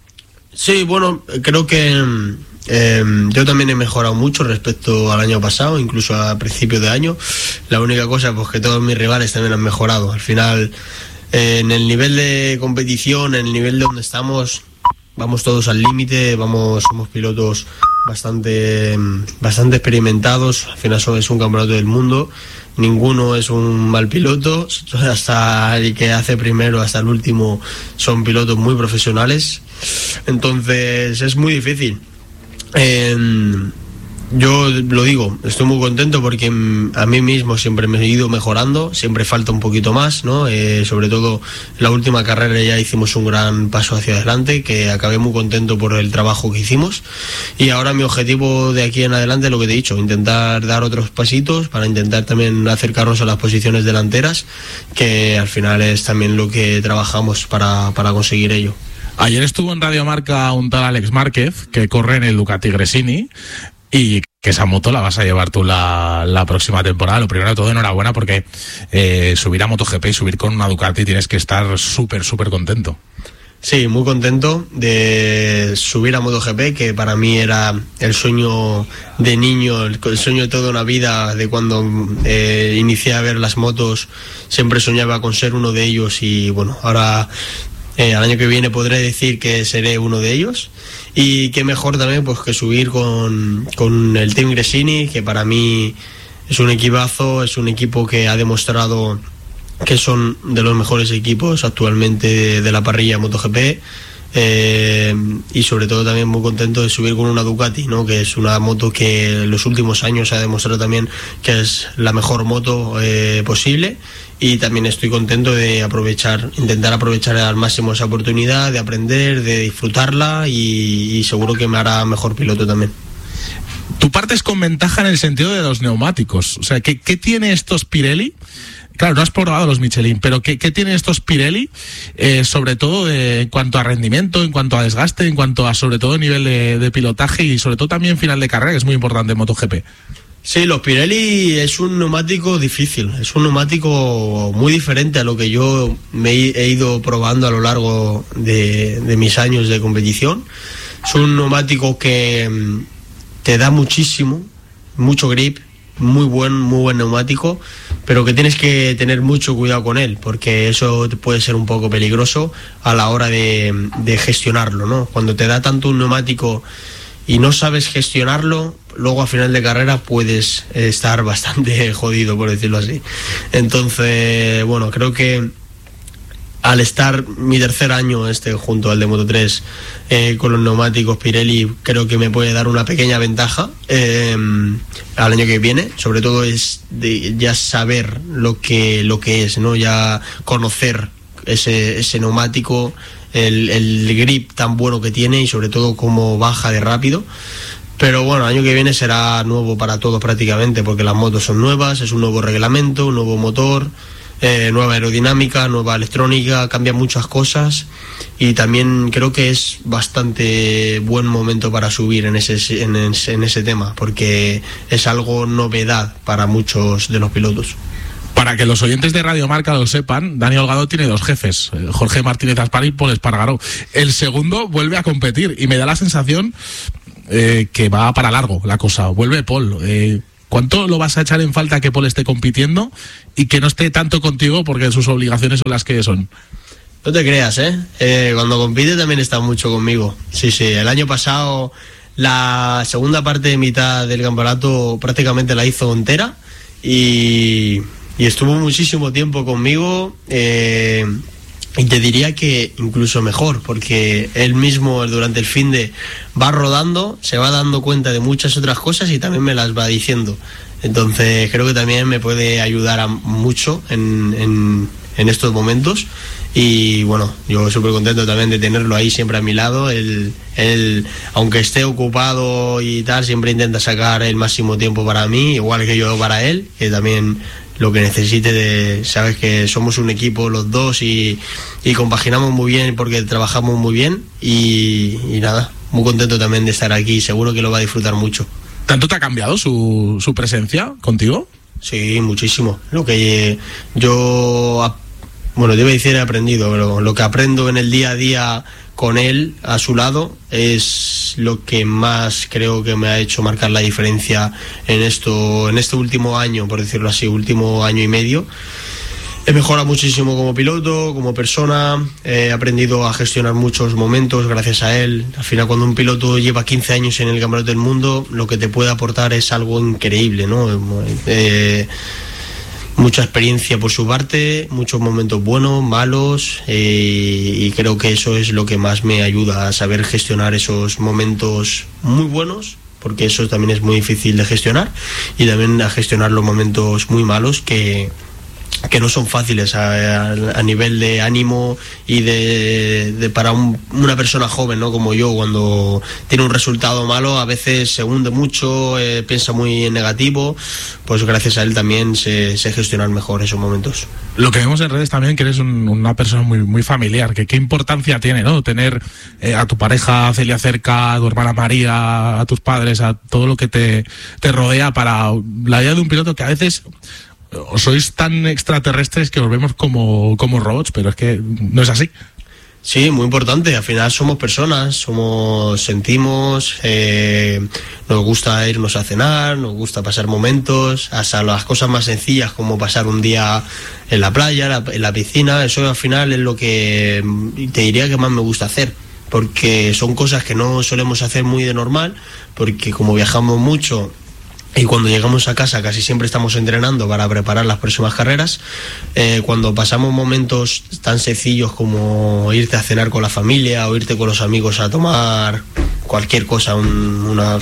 Sí, bueno, creo que eh, yo también he mejorado mucho respecto al año pasado, incluso a principios de año. La única cosa, pues que todos mis rivales también han mejorado. Al final, eh, en el nivel de competición, en el nivel de donde estamos, vamos todos al límite, vamos, somos pilotos bastante, bastante experimentados. Al final es un campeonato del mundo. Ninguno es un mal piloto, hasta el que hace primero hasta el último son pilotos muy profesionales, entonces es muy difícil. Eh, yo lo digo, estoy muy contento porque a mí mismo siempre me he ido mejorando, siempre falta un poquito más, ¿no? Eh, sobre todo en la última carrera ya hicimos un gran paso hacia adelante, que acabé muy contento por el trabajo que hicimos, y ahora mi objetivo de aquí en adelante es lo que te he dicho, intentar dar otros pasitos para intentar también acercarnos a las posiciones delanteras, que al final es también lo que trabajamos para, para conseguir ello. Ayer estuvo en Radio Marca un tal Alex Márquez, que corre en el Ducati Gresini, y que esa moto la vas a llevar tú la, la próxima temporada. Lo primero de todo, enhorabuena, porque eh, subir a MotoGP y subir con una Ducati tienes que estar súper, súper contento. Sí, muy contento de subir a MotoGP, que para mí era el sueño de niño, el, el sueño de toda una vida, de cuando eh, inicié a ver las motos, siempre soñaba con ser uno de ellos, y bueno, ahora eh, al año que viene podré decir que seré uno de ellos. Y qué mejor también pues que subir con, con el Team Gresini, que para mí es un equipazo, es un equipo que ha demostrado que son de los mejores equipos actualmente de, de la parrilla MotoGP, eh, y sobre todo también muy contento de subir con una Ducati, ¿no? Que es una moto que en los últimos años ha demostrado también que es la mejor moto eh, posible. Y también estoy contento de aprovechar, intentar aprovechar al máximo esa oportunidad, de aprender, de disfrutarla, y, y seguro que me hará mejor piloto también. Tú partes con ventaja en el sentido de los neumáticos. O sea, ¿qué, qué tiene estos Pirelli? Claro, no has probado los Michelin, pero ¿qué, qué tienen estos Pirelli? Eh, sobre todo eh, en cuanto a rendimiento, en cuanto a desgaste, en cuanto a sobre todo nivel de, de pilotaje, y sobre todo también final de carrera, que es muy importante en MotoGP. Sí, los Pirelli es un neumático difícil, es un neumático muy diferente a lo que yo me he ido probando a lo largo de, de mis años de competición. Es un neumático que te da muchísimo, mucho grip, muy buen, muy buen neumático, pero que tienes que tener mucho cuidado con él, porque eso puede ser un poco peligroso a la hora de, de gestionarlo, ¿no? Cuando te da tanto un neumático y no sabes gestionarlo, luego a final de carrera puedes estar bastante jodido, por decirlo así. Entonces, bueno, creo que al estar mi tercer año este junto al de Moto tres eh, con los neumáticos Pirelli, creo que me puede dar una pequeña ventaja eh, al año que viene. Sobre todo es de ya saber lo que lo que es, ¿no? Ya conocer ese, ese neumático, el, el grip tan bueno que tiene y sobre todo cómo baja de rápido. Pero bueno, el año que viene será nuevo para todos prácticamente, porque las motos son nuevas, es un nuevo reglamento, un nuevo motor, eh, nueva aerodinámica, nueva electrónica, cambian muchas cosas y también creo que es bastante buen momento para subir en ese, en ese, en ese tema, porque es algo novedad para muchos de los pilotos. Para que los oyentes de Radio Marca lo sepan, Dani Holgado tiene dos jefes, Jorge Martínez Aspar y Pol Espargaró. El segundo vuelve a competir y me da la sensación eh, que va para largo la cosa. Vuelve Pol. Eh, ¿Cuánto lo vas a echar en falta que Pol esté compitiendo y que no esté tanto contigo porque sus obligaciones son las que son? No te creas, ¿eh? eh cuando compite también está mucho conmigo. Sí, sí, el año pasado la segunda parte de mitad del campeonato prácticamente la hizo entera y... y estuvo muchísimo tiempo conmigo, eh, y te diría que incluso mejor, porque él mismo durante el fin de va rodando, se va dando cuenta de muchas otras cosas y también me las va diciendo. Entonces creo que también me puede ayudar a mucho en, en, en estos momentos y bueno, yo súper contento también de tenerlo ahí siempre a mi lado. Él, él, aunque esté ocupado y tal, siempre intenta sacar el máximo tiempo para mí, igual que yo para él, que también lo que necesite, de sabes que somos un equipo los dos y, y compaginamos muy bien porque trabajamos muy bien y, y nada, muy contento también de estar aquí, seguro que lo va a disfrutar mucho. ¿Tanto te ha cambiado su, su presencia contigo? Sí, muchísimo. Lo que yo, bueno, debo decir he aprendido, pero lo que aprendo en el día a día con él a su lado es lo que más creo que me ha hecho marcar la diferencia en esto, en este último año, por decirlo así, último año y medio. He mejorado muchísimo como piloto, como persona, he aprendido a gestionar muchos momentos gracias a él. Al final, cuando un piloto lleva quince años en el campeonato del mundo, lo que te puede aportar es algo increíble, ¿no? Eh, mucha experiencia por su parte, muchos momentos buenos, malos, eh, y creo que eso es lo que más me ayuda a saber gestionar esos momentos muy buenos, porque eso también es muy difícil de gestionar, y también a gestionar los momentos muy malos que que no son fáciles a, a, a nivel de ánimo y de, de para un, una persona joven, ¿no? Como yo, cuando tiene un resultado malo a veces se hunde mucho, eh, piensa muy en negativo, pues gracias a él también sé, sé gestionar mejor esos momentos. Lo que vemos en redes también, que eres un, una persona muy, muy familiar, que qué importancia tiene, ¿no? Tener eh, a tu pareja Celia cerca, a tu hermana María, a tus padres, a todo lo que te, te rodea para la vida de un piloto que a veces os sois tan extraterrestres que os vemos como, como robots, pero es que no es así. Sí, muy importante. Al final somos personas, somos, sentimos, eh, nos gusta irnos a cenar, nos gusta pasar momentos, hasta las cosas más sencillas como pasar un día en la playa, la, en la piscina. Eso al final es lo que te diría que más me gusta hacer, porque son cosas que no solemos hacer muy de normal, porque como viajamos mucho y cuando llegamos a casa casi siempre estamos entrenando para preparar las próximas carreras, eh, cuando pasamos momentos tan sencillos como irte a cenar con la familia o irte con los amigos a tomar cualquier cosa, un, una,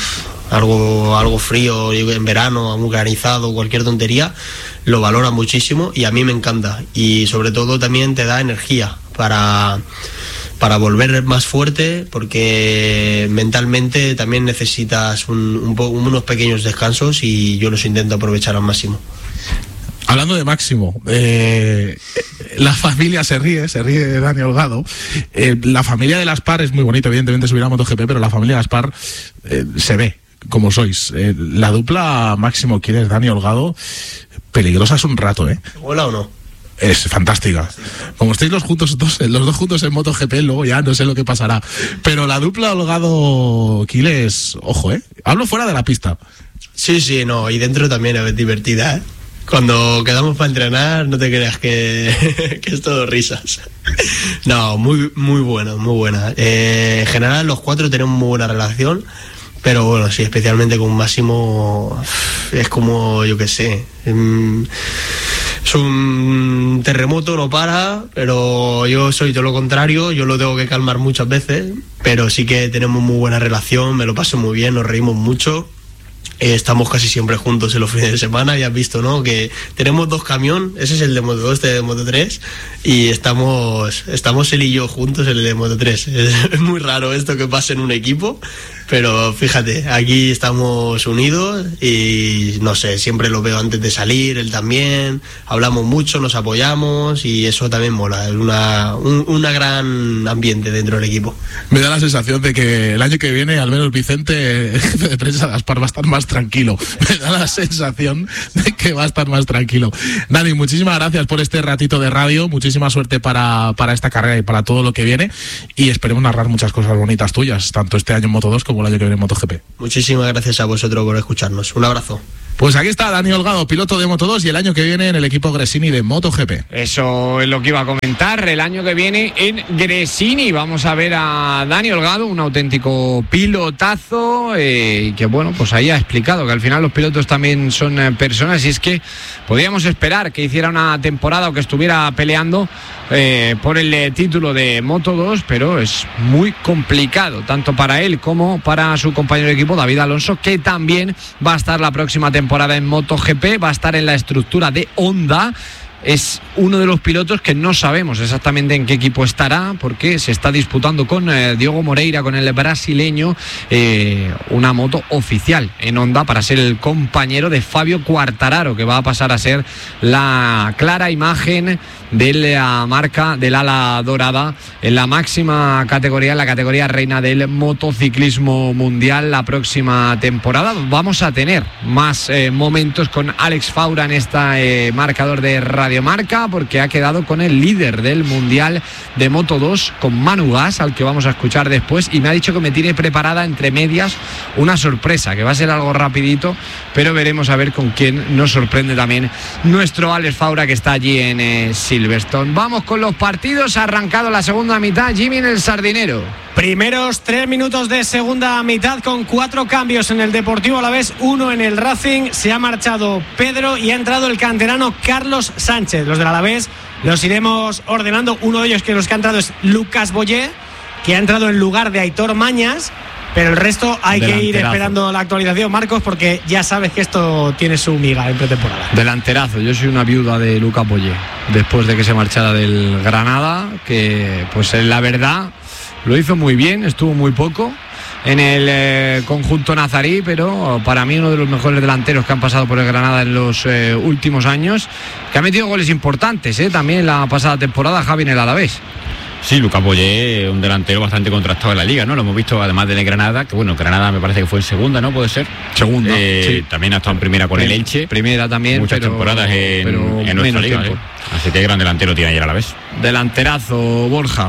algo, algo frío en verano, muy granizado, cualquier tontería, lo valora muchísimo y a mí me encanta, y sobre todo también te da energía para... para volver más fuerte, porque mentalmente también necesitas un, un po, unos pequeños descansos y yo los intento aprovechar al máximo. Hablando de máximo, eh, la familia se ríe, se ríe de Dani Holgado. Eh, la familia de Aspar es muy bonita, evidentemente subir a MotoGP, pero la familia de Aspar eh, se ve como sois. Eh, la dupla Máximo Quiles, Dani Holgado, peligrosa es un rato, ¿eh? ¿Hola o no? Es fantástica. Como estáis los juntos dos, los dos juntos en MotoGP, luego ya no sé lo que pasará. Pero la dupla Holgado Quiles, ojo, ¿eh? Hablo fuera de la pista. Sí, sí, no, y dentro también es divertida, ¿eh? Cuando quedamos para entrenar, no te creas que, que es todo risas. No, muy, muy buena, muy buena. Eh, en general los cuatro tenemos muy buena relación, pero bueno, sí, especialmente con Máximo es como, yo qué sé, es un terremoto, no para, pero yo soy todo lo contrario, yo lo tengo que calmar muchas veces, pero sí que tenemos muy buena relación, me lo paso muy bien, nos reímos mucho Eh, estamos casi siempre juntos en los fines de semana, ya has visto, ¿no? Que tenemos dos camiones, ese es el de Moto dos, este de Moto tres, y estamos, estamos él y yo juntos en el de Moto tres. Es, es muy raro esto que pase en un equipo, pero fíjate, aquí estamos unidos y no sé, siempre lo veo antes de salir, él también, hablamos mucho, nos apoyamos y eso también mola, es una, un una gran ambiente dentro del equipo. Me da la sensación de que el año que viene, al menos Vicente, jefe de prensa de Aspar, va a estar más tranquilo. Me da la sensación de que va a estar más tranquilo. Dani, muchísimas gracias por este ratito de radio, muchísima suerte para, para esta carrera y para todo lo que viene, y esperemos narrar muchas cosas bonitas tuyas, tanto este año en Moto dos como el año que viene en MotoGP. Muchísimas gracias a vosotros por escucharnos. Un abrazo. Pues aquí está Dani Holgado, piloto de Moto dos y el año que viene en el equipo Gresini de MotoGP. Eso es lo que iba a comentar, el año que viene en Gresini. Vamos a ver a Dani Holgado, un auténtico pilotazo, eh, y que bueno, pues ahí ha explicado que al final los pilotos también son eh, personas, y es que podíamos esperar que hiciera una temporada o que estuviera peleando eh, por el eh, título de Moto dos, pero es muy complicado, tanto para él como para su compañero de equipo David Alonso, que también va a estar la próxima temporada en MotoGP, va a estar en la estructura de Honda. Es uno de los pilotos que no sabemos exactamente en qué equipo estará, porque se está disputando con eh, Diogo Moreira, con el brasileño, eh, una moto oficial en Honda para ser el compañero de Fabio Quartararo, que va a pasar a ser la clara imagen de la marca del ala dorada en la máxima categoría, en la categoría reina del motociclismo mundial la próxima temporada. Vamos a tener más eh, momentos con Alex Faura en este eh, marcador de Radio Marca, porque ha quedado con el líder del mundial de Moto dos, con Manu Gas, al que vamos a escuchar después, y me ha dicho que me tiene preparada entre medias una sorpresa, que va a ser algo rapidito, pero veremos a ver con quién nos sorprende también nuestro Alex Faura, que está allí en eh, Silverstone. Vamos con los partidos, ha arrancado la segunda mitad, Jimmy en el Sardinero. Primeros tres minutos de segunda mitad con cuatro cambios en el Deportivo Alavés, uno en el Racing. Se ha marchado Pedro y ha entrado el canterano Carlos Sánchez. Los del Alavés los iremos ordenando. Uno de ellos que los que ha entrado es Lucas Boyé, que ha entrado en lugar de Aitor Mañas. Pero el resto hay que ir esperando la actualización, Marcos, porque ya sabes que esto tiene su miga en pretemporada. Delanterazo, yo soy una viuda de Lucas Boyé, después de que se marchara del Granada, que pues la verdad lo hizo muy bien, estuvo muy poco en el eh, conjunto nazarí, pero para mí uno de los mejores delanteros que han pasado por el Granada en los eh, últimos años, que ha metido goles importantes, eh, también la pasada temporada, Javi, en el Alavés. Sí, Lucas Boyé, un delantero bastante contrastado en la liga, ¿no? Lo hemos visto además del Granada, que bueno, Granada me parece que fue en segunda, ¿no? Puede ser. Segunda, eh, sí. También ha estado en primera con el Elche. Primera también, muchas pero, temporadas en, pero en nuestra liga, ¿eh? Así que gran delantero tiene ayer a la vez. Delanterazo, Borja.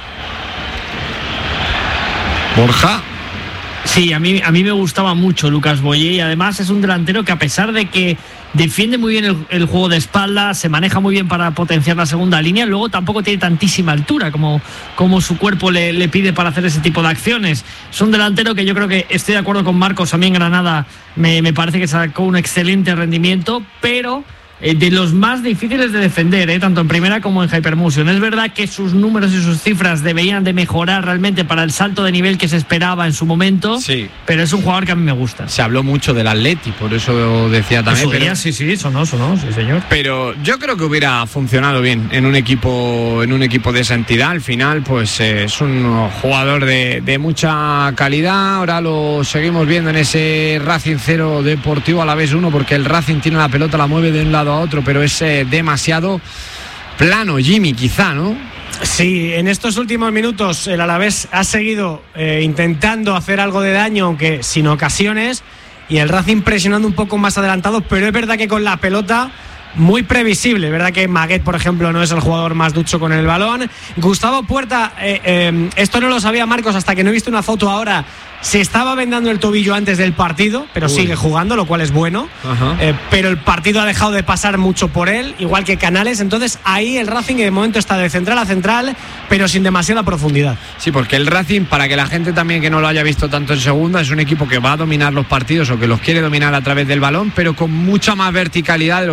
Borja. Sí, a mí, a mí me gustaba mucho Lucas Boyé, y además es un delantero que, a pesar de que defiende muy bien el, el juego de espalda, se maneja muy bien para potenciar la segunda línea, luego tampoco tiene tantísima altura como, como su cuerpo le, le pide para hacer ese tipo de acciones. Es un delantero que yo creo que, estoy de acuerdo con Marcos, a mí en Granada me, me parece que sacó un excelente rendimiento, pero eh, de los más difíciles de defender, eh, tanto en primera como en Hypermotion. Es verdad que sus números y sus cifras deberían de mejorar realmente para el salto de nivel que se esperaba en su momento, sí, pero es un jugador que a mí me gusta. Se habló mucho del Atleti, por eso decía también. Pero, día, sí, sí, sonó, sonó, sí, señor. Pero yo creo que hubiera funcionado bien en un equipo, en un equipo de esa entidad. Al final, pues eh, es un jugador de, de mucha calidad. Ahora lo seguimos viendo en ese Racing cero Deportivo Alavés uno, porque el Racing tiene la pelota, la mueve de un lado a otro, pero es eh, demasiado plano, Jimmy, quizá, ¿no? Sí, en estos últimos minutos el Alavés ha seguido eh, intentando hacer algo de daño, aunque sin ocasiones, y el Racing presionando un poco más adelantado, pero es verdad que con la pelota muy previsible. Es verdad que Maguet, por ejemplo, no es el jugador más ducho con el balón. Gustavo Puerta, eh, eh, esto no lo sabía Marcos hasta que no he visto una foto ahora. Se estaba vendando el tobillo antes del partido, pero Uy. sigue jugando, lo cual es bueno. Eh, pero el partido ha dejado de pasar mucho por él, igual que Canales. Entonces ahí el Racing de momento está de central a central, pero sin demasiada profundidad. Sí, porque el Racing, para que la gente también que no lo haya visto tanto en segunda, es un equipo que va a dominar los partidos o que los quiere dominar a través del balón, pero con mucha más verticalidad de lo que estamos viendo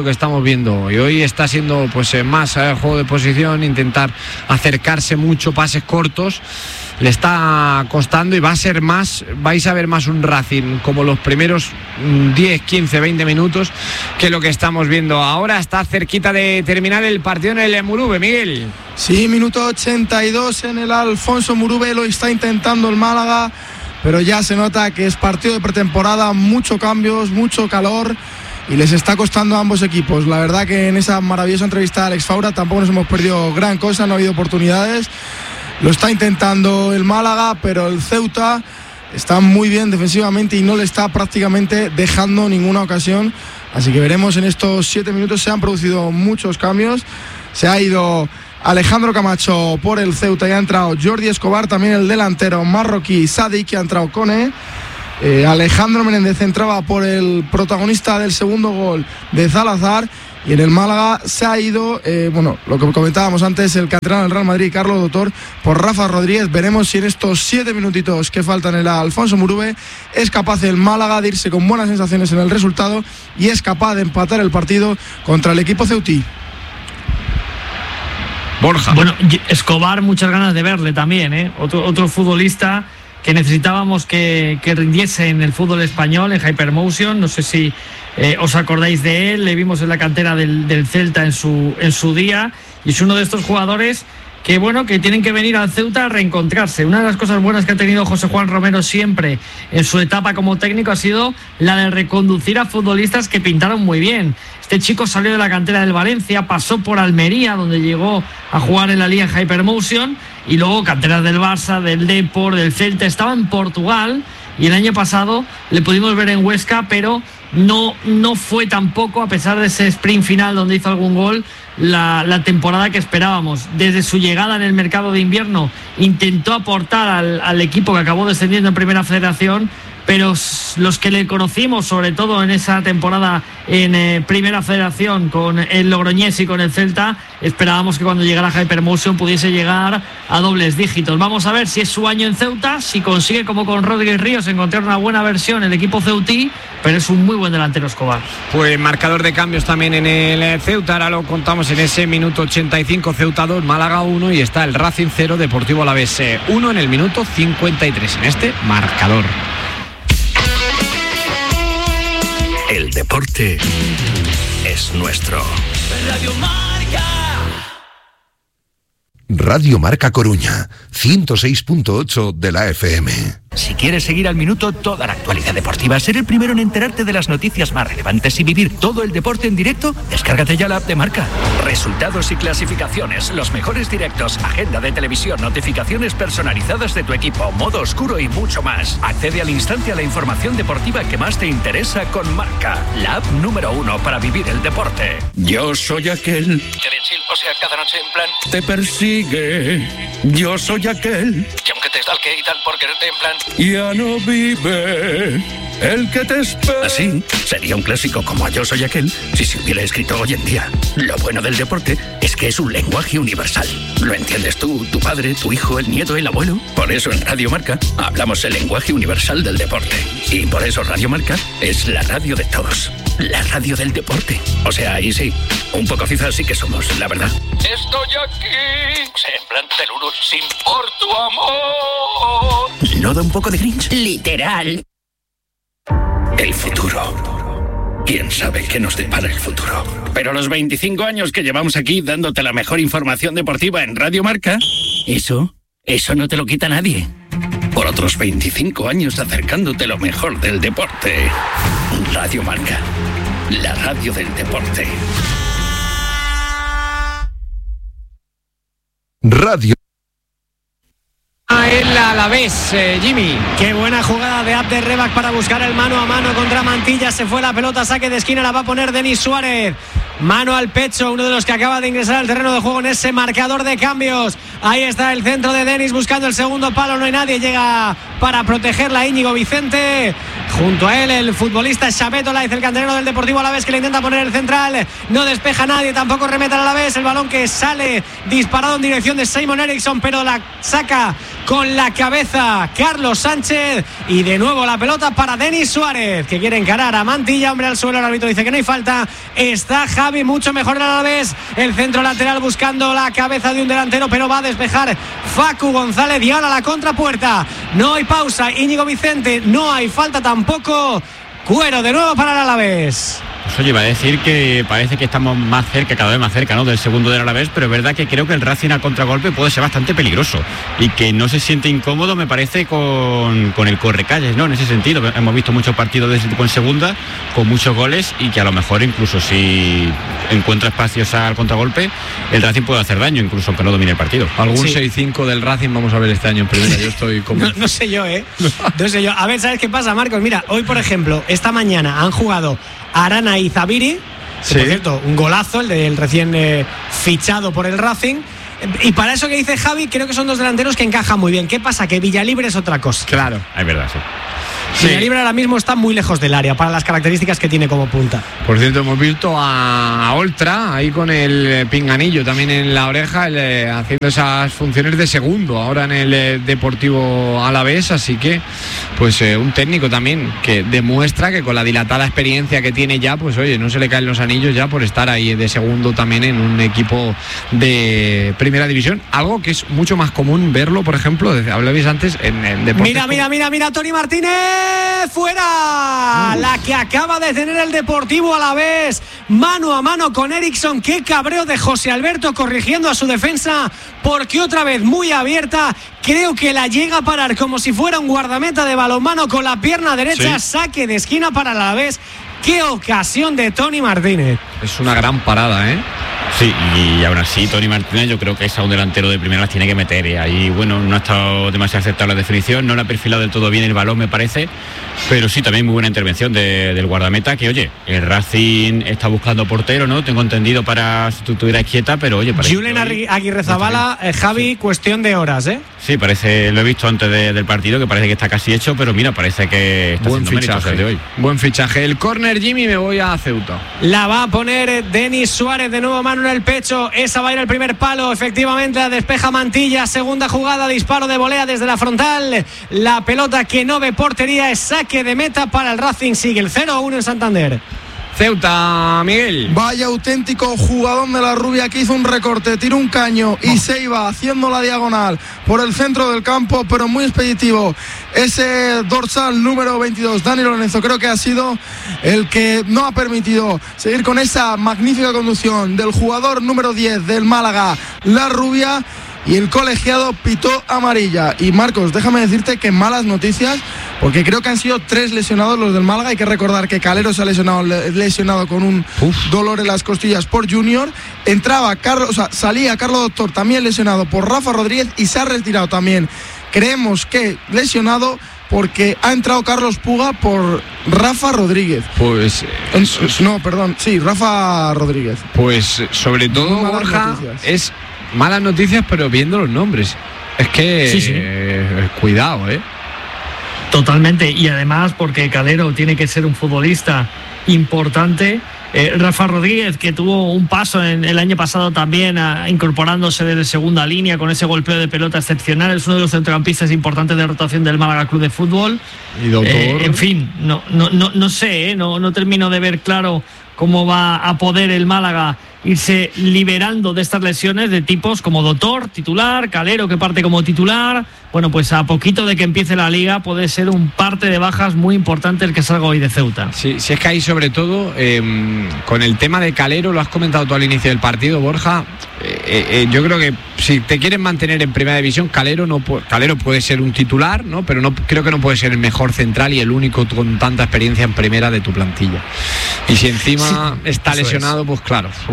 viendo hoy. Hoy está siendo pues más eh, juego de posición, intentar acercarse mucho, pases cortos. Le está costando y va a ser más, vais a ver más un Racing como los primeros diez, quince, veinte minutos que lo que estamos viendo ahora. Está cerquita de terminar el partido en el Murube, Miguel. Sí, minuto ochenta y dos en el Alfonso Murube, lo está intentando el Málaga, pero ya se nota que es partido de pretemporada, muchos cambios, mucho calor y les está costando a ambos equipos. La verdad que en esa maravillosa entrevista a Alex Faura tampoco nos hemos perdido gran cosa, no ha habido oportunidades. Lo está intentando el Málaga, pero el Ceuta está muy bien defensivamente y no le está prácticamente dejando ninguna ocasión. Así que veremos en estos siete minutos. Se han producido muchos cambios. Se ha ido Alejandro Camacho por el Ceuta y ha entrado Jordi Escobar, también el delantero marroquí Sadik, que ha entrado Kone. Eh, Alejandro Menéndez entraba por el protagonista del segundo gol de Zalazar. Y en el Málaga se ha ido, eh, bueno, lo que comentábamos antes, el canterano del Real Madrid, Carlos Doctor, por Rafa Rodríguez. Veremos si en estos siete minutitos que faltan en el Alfonso Murube es capaz el Málaga de irse con buenas sensaciones en el resultado y es capaz de empatar el partido contra el equipo ceutí. Borja. Bueno, Escobar, muchas ganas de verle también, ¿eh? Otro, otro futbolista que necesitábamos que, que rindiese en el fútbol español, en Hypermotion. No sé si eh, os acordáis de él, le vimos en la cantera del, del Celta en su, en su día, y es uno de estos jugadores que bueno, que tienen que venir al Ceuta a reencontrarse. Una de las cosas buenas que ha tenido José Juan Romero siempre en su etapa como técnico ha sido la de reconducir a futbolistas que pintaron muy bien. Este chico salió de la cantera del Valencia, pasó por Almería, donde llegó a jugar en la Liga Hypermotion, y luego canteras del Barça, del Depor, del Celta. Estaba en Portugal y el año pasado le pudimos ver en Huesca, pero no, no fue tampoco, a pesar de ese sprint final donde hizo algún gol, la, la temporada que esperábamos. Desde su llegada en el mercado de invierno intentó aportar al, al equipo que acabó descendiendo en Primera Federación, pero los que le conocimos, sobre todo en esa temporada en eh, Primera Federación con el Logroñés y con el Celta, esperábamos que cuando llegara a Hypermotion pudiese llegar a dobles dígitos. Vamos a ver si es su año en Ceuta, si consigue, como con Rodríguez Ríos, encontrar una buena versión en el equipo ceutí, pero es un muy buen delantero Escobar. Pues marcador de cambios también en el Ceuta, ahora lo contamos en ese minuto ochenta y cinco, Ceuta dos, Málaga uno, y está el Racing cero, Deportivo Alavés uno en el minuto cincuenta y tres en este marcador. El deporte es nuestro. Radio Marca. Radio Marca Coruña, ciento seis punto ocho de la F M. Si quieres seguir al minuto toda la actualidad deportiva, ser el primero en enterarte de las noticias más relevantes y vivir todo el deporte en directo, descárgate ya la app de Marca. Resultados y clasificaciones, los mejores directos, agenda de televisión, notificaciones personalizadas de tu equipo, modo oscuro y mucho más. Accede al instante a la información deportiva que más te interesa con Marca, la app número uno para vivir el deporte. Yo soy aquel... O sea, cada noche en plan... Te persigue. Yo soy aquel... Que aunque te stalke y tal por quererte en plan... Ya no vive el que te espera. Así sería un clásico como Yo soy aquel si se hubiera escrito hoy en día. Lo bueno del deporte es que es un lenguaje universal. Lo entiendes tú, tu padre, tu hijo, el nieto, el abuelo. Por eso en Radio Marca hablamos el lenguaje universal del deporte. Y por eso Radio Marca es la radio de todos. La radio del deporte. O sea, ahí sí, un poco FIFA sí que somos, la verdad. Estoy aquí. O sea, en plan teluro, sin por tu amor. ¿No da un poco de cringe? Literal. El futuro. ¿Quién sabe qué nos depara el futuro? Pero los veinticinco años que llevamos aquí dándote la mejor información deportiva en Radio Marca, eso, eso no te lo quita nadie. Por otros veinticinco años acercándote lo mejor del deporte. Radio Marca, la radio del deporte. Radio. El Alavés, eh, Jimmy. Qué buena jugada de Abder Rebak para buscar el mano a mano contra Mantilla. Se fue la pelota, saque de esquina, la va a poner Denis Suárez. Mano al pecho, uno de los que acaba de ingresar al terreno de juego en ese marcador de cambios. Ahí está el centro de Denis buscando el segundo palo, no hay nadie, llega para protegerla Íñigo Vicente. Junto a él el futbolista Xavet Olaiz, el canterano del Deportivo Alavés, que le intenta poner el central. No despeja nadie, tampoco remete al Alavés. El balón que sale disparado en dirección de Simon Eriksson, pero la saca con la cabeza Carlos Sánchez y de nuevo la pelota para Denis Suárez, que quiere encarar a Mantilla, hombre al suelo, el árbitro dice que no hay falta. Está Javi mucho mejor a la vez, el centro lateral buscando la cabeza de un delantero, pero va a despejar Facu González y ahora la contrapuerta. No hay pausa, Íñigo Vicente, no hay falta tampoco. Cuero de nuevo para el Alavés. Pues oye, iba a decir que parece que estamos más cerca, cada vez más cerca, ¿no?, del segundo del Alavés, pero es verdad que creo que el Racing a contragolpe puede ser bastante peligroso y que no se siente incómodo, me parece, con, con el correcalles, ¿no? En ese sentido, hemos visto muchos partidos de ese tipo en segunda, con muchos goles y que a lo mejor incluso si encuentra espacios al contragolpe, el Racing puede hacer daño, incluso aunque no domine el partido. Algún Sí. seis cinco del Racing vamos a ver este año en primera, yo estoy como... No, no sé yo, ¿eh? No sé yo. A ver, ¿sabes qué pasa, Marcos? Mira, hoy, por ejemplo, esta mañana han jugado Arana y Zabiri, que, Sí. por cierto, un golazo, el del recién eh, fichado por el Racing. Y para eso que dice Javi, creo que son dos delanteros que encajan muy bien. ¿Qué pasa? Que Villalibre es otra cosa. Claro. Es verdad, sí. Sí. Villalibre ahora mismo está muy lejos del área para las características que tiene como punta. Por cierto, hemos visto a, a Oltra ahí con el eh, pinganillo también en la oreja, el, eh, haciendo esas funciones de segundo ahora en el eh, Deportivo Alavés, así que pues eh, un técnico también que demuestra que con la dilatada experiencia que tiene ya, pues oye, no se le caen los anillos ya por estar ahí de segundo también en un equipo de primera división, algo que es mucho más común verlo, por ejemplo, desde, hablabais antes en, en deportes. Mira, mira, mira, mira, Toni Martínez, fuera. La que acaba de tener el Deportivo Alavés, mano a mano con Eriksson. Qué cabreo de José Alberto corrigiendo a su defensa, porque otra vez muy abierta. Creo que la llega a parar como si fuera un guardameta de balonmano con la pierna derecha. Sí. Saque de esquina para el Alavés. Qué ocasión de Toni Martínez. Es una gran parada, ¿eh? Sí, y aún así Toni Martínez yo creo que es a un delantero de primera las tiene que meter, y ahí bueno, no ha estado demasiado aceptable la definición, no le ha perfilado del todo bien el balón, me parece, pero sí, también muy buena intervención de, del guardameta, que oye, el Racing está buscando portero, ¿no? Tengo entendido para sustituir a Quieta, pero oye, parece Julen que hoy- Aguirrezabala, eh, Javi, cuestión de horas, ¿eh? Sí, parece, lo he visto antes de- del partido, que parece que está casi hecho, pero mira, parece que está Buen haciendo méritos fichaje. el de hoy. Buen fichaje. El córner, Jimmy, me voy a Ceuta. La va a poner eh, Denis Suárez, de nuevo mano en el pecho. Esa va a ir al primer palo. Efectivamente, la despeja Mantilla. Segunda jugada, disparo de volea desde la frontal. La pelota que no ve portería, es saque de meta para el Racing. Sigue el cero a uno en Santander. Ceuta, Miguel. Vaya auténtico jugadón de la Rubia, que hizo un recorte, tiró un caño y se iba haciendo la diagonal por el centro del campo, pero muy expeditivo. Ese dorsal número veintidós, Dani Lorenzo, creo que ha sido el que no ha permitido seguir con esa magnífica conducción del jugador número diez del Málaga, la Rubia. Y el colegiado pitó amarilla. Y Marcos, déjame decirte que malas noticias, porque creo que han sido tres lesionados los del Málaga. Hay que recordar que Calero se ha lesionado, lesionado con un Uf. dolor en las costillas por Junior. Entraba Carlos, o sea, salía Carlos Doctor, también lesionado por Rafa Rodríguez, y se ha retirado también. Creemos que lesionado porque ha entrado Carlos Puga por Rafa Rodríguez. Pues eh, no, perdón, sí, Rafa Rodríguez. Pues sobre todo, Borja, es malas noticias, pero viendo los nombres. Es que sí, sí. Eh, cuidado, ¿eh? Totalmente, y además porque Calero tiene que ser un futbolista importante. Eh, Rafa Rodríguez, que tuvo un paso en el año pasado también a, incorporándose desde segunda línea con ese golpeo de pelota excepcional, es uno de los centrocampistas importantes de rotación del Málaga Club de Fútbol. Y doctor... eh, en fin, no, no, no, no sé, eh, no, no termino de ver claro cómo va a poder el Málaga irse liberando de estas lesiones de tipos como Doctor, titular, Calero, que parte como titular. Bueno, pues a poquito de que empiece la liga puede ser un parte de bajas muy importante el que salga hoy de Ceuta. Sí, si es que ahí sobre todo eh, con el tema de Calero, lo has comentado tú al inicio del partido, Borja, eh, eh, yo creo que si te quieren mantener en primera división, Calero no puede, Calero puede ser un titular, ¿no? Pero no creo que no puede ser el mejor central y el único con tanta experiencia en primera de tu plantilla. Y si encima sí, está lesionado, es. pues claro. Uf.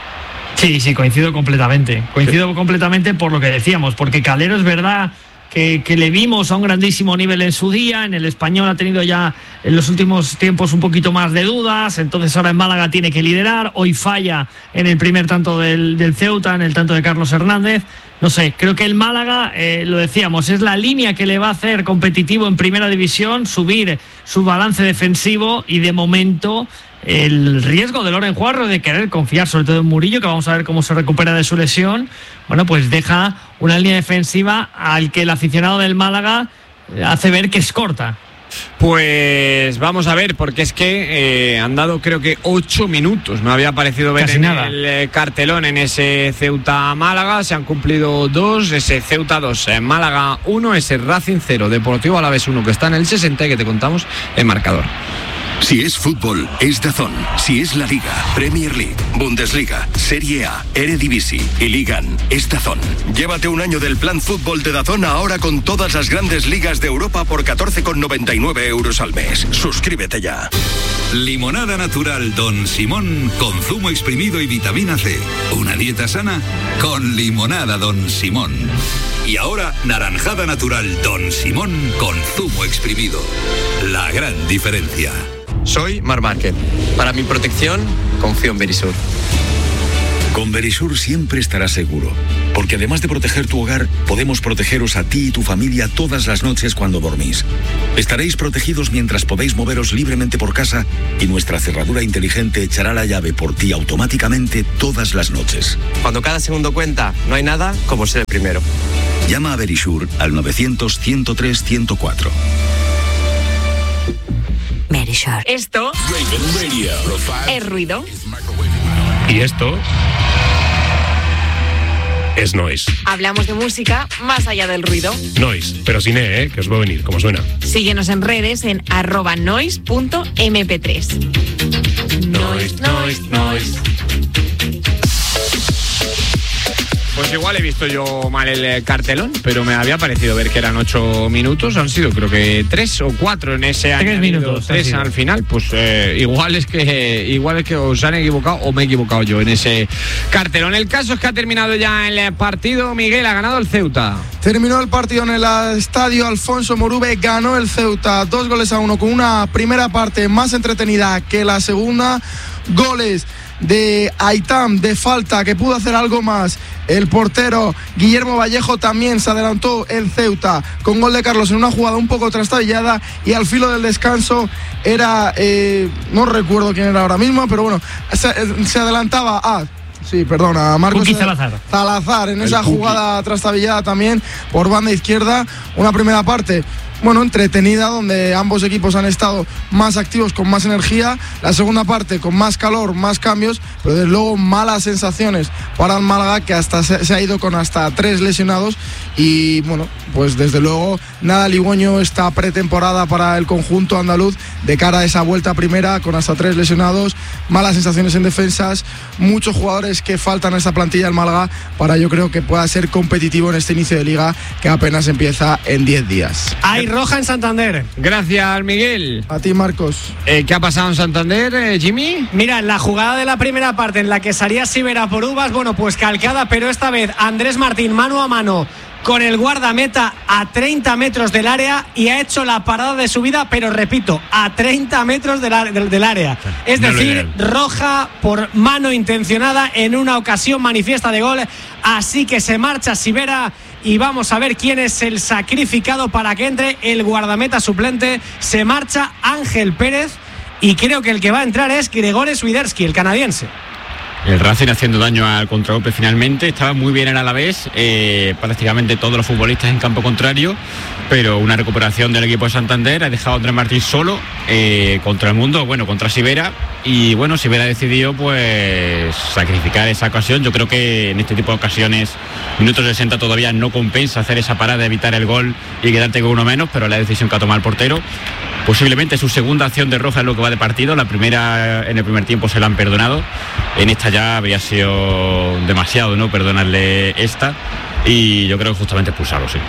Sí, sí, coincido completamente. Coincido sí. completamente por lo que decíamos, porque Calero es verdad que, que le vimos a un grandísimo nivel en su día. En el Español ha tenido ya en los últimos tiempos un poquito más de dudas, entonces ahora en Málaga tiene que liderar. Hoy falla en el primer tanto del, del Ceuta, en el tanto de Carlos Hernández. No sé, creo que el Málaga, eh, lo decíamos, es la línea que le va a hacer competitivo en primera división, subir su balance defensivo, y de momento el riesgo de Loren Juarro de querer confiar sobre todo en Murillo, que vamos a ver cómo se recupera de su lesión, bueno, pues deja una línea defensiva al que el aficionado del Málaga hace ver que es corta. Pues vamos a ver, porque es que eh, han dado creo que ocho minutos. Me había parecido ver Casi en nada. el eh, cartelón en ese Ceuta-Málaga. Se han cumplido dos, ese Ceuta dos, eh, Málaga uno, ese Racing cero, Deportivo Alavés uno, que está en el sesenta y que te contamos el marcador. Si es fútbol, es DAZN. Si es la Liga, Premier League, Bundesliga, Serie A, Eredivisie y Ligan, es DAZN. Llévate un año del plan fútbol de DAZN ahora con todas las grandes ligas de Europa por catorce con noventa y nueve euros al mes. Suscríbete ya. Limonada natural Don Simón con zumo exprimido y vitamina C. Una dieta sana con limonada Don Simón. Y ahora, naranjada natural Don Simón con zumo exprimido. La gran diferencia. Soy Marc Márquez. Para mi protección, confío en Verisur. Con Verisur siempre estarás seguro, porque además de proteger tu hogar, podemos protegeros a ti y tu familia todas las noches cuando dormís. Estaréis protegidos mientras podéis moveros libremente por casa y nuestra cerradura inteligente echará la llave por ti automáticamente todas las noches. Cuando cada segundo cuenta, no hay nada como ser el primero. Llama a Verisur al novecientos, ciento tres, ciento cuatro. Verisur. Esto es ruido. Y esto es noise. Hablamos de música más allá del ruido. Noise, pero sin E, ¿eh? Que os va a venir, como suena. Síguenos en redes en arroba noise punto eme pe tres. Noise, noise, noise. Pues igual he visto yo mal el cartelón, pero me había parecido ver que eran ocho minutos. Han sido creo que tres o cuatro en ese año. Tres minutos. Tres al final. Pues eh, igual es que igual es que os han equivocado o me he equivocado yo en ese cartelón. El caso es que ha terminado ya el partido. Miguel, ha ganado el Ceuta. Terminó el partido en el estadio Alfonso Morube, ganó el Ceuta dos goles a uno con una primera parte más entretenida que la segunda. Goles de Aitam de falta, que pudo hacer algo más. El portero Guillermo Vallejo también se adelantó el Ceuta con gol de Carlos en una jugada un poco trastabillada, y al filo del descanso era, eh, no recuerdo quién era ahora mismo, pero bueno, se, se adelantaba a... Sí, perdona, Marcos Kuki Salazar. Salazar en El esa Kuki. jugada trastabillada también por banda izquierda. Una primera parte, bueno, entretenida, donde ambos equipos han estado más activos, con más energía. La segunda parte con más calor, más cambios, pero desde luego malas sensaciones para el Málaga, que hasta se, se ha ido con hasta tres lesionados. Y bueno, pues desde luego nada ligüeño esta pretemporada para el conjunto andaluz de cara a esa vuelta primera con hasta tres lesionados, malas sensaciones en defensas, muchos jugadores que faltan a esta plantilla del Málaga para, yo creo, que pueda ser competitivo en este inicio de liga que apenas empieza en diez días. Hay roja en Santander. Gracias, Miguel. A ti, Marcos. Eh, ¿Qué ha pasado en Santander, eh, Jimmy? Mira, en la jugada de la primera parte en la que salía Sivera por Uvas, bueno, pues calcada, pero esta vez Andrés Martín mano a mano con el guardameta a treinta metros del área y ha hecho la parada de su vida, pero repito, a treinta metros del, del, del área. Es No lo decir, ideal. roja por mano intencionada en una ocasión manifiesta de gol. Así que se marcha Sivera y vamos a ver quién es el sacrificado para que entre el guardameta suplente. Se marcha Ángel Pérez y creo que el que va a entrar es Gregores Widerski, el canadiense. El Racing haciendo daño al contragolpe finalmente. Estaba muy bien el Alavés, eh, prácticamente todos los futbolistas en campo contrario, pero una recuperación del equipo de Santander ha dejado a Andrés Martín solo eh, contra el mundo, bueno, contra Sivera. Y bueno, Sivera decidió pues sacrificar esa ocasión. Yo creo que en este tipo de ocasiones, minutos sesenta todavía no compensa hacer esa parada, evitar el gol y quedarte con uno menos, pero la decisión que ha tomado el portero. Posiblemente su segunda acción de roja es lo que va de partido. La primera, en el primer tiempo, se la han perdonado. En esta ya habría sido demasiado, ¿no?, perdonarle esta. Y yo creo que justamente expulsarlo, sí.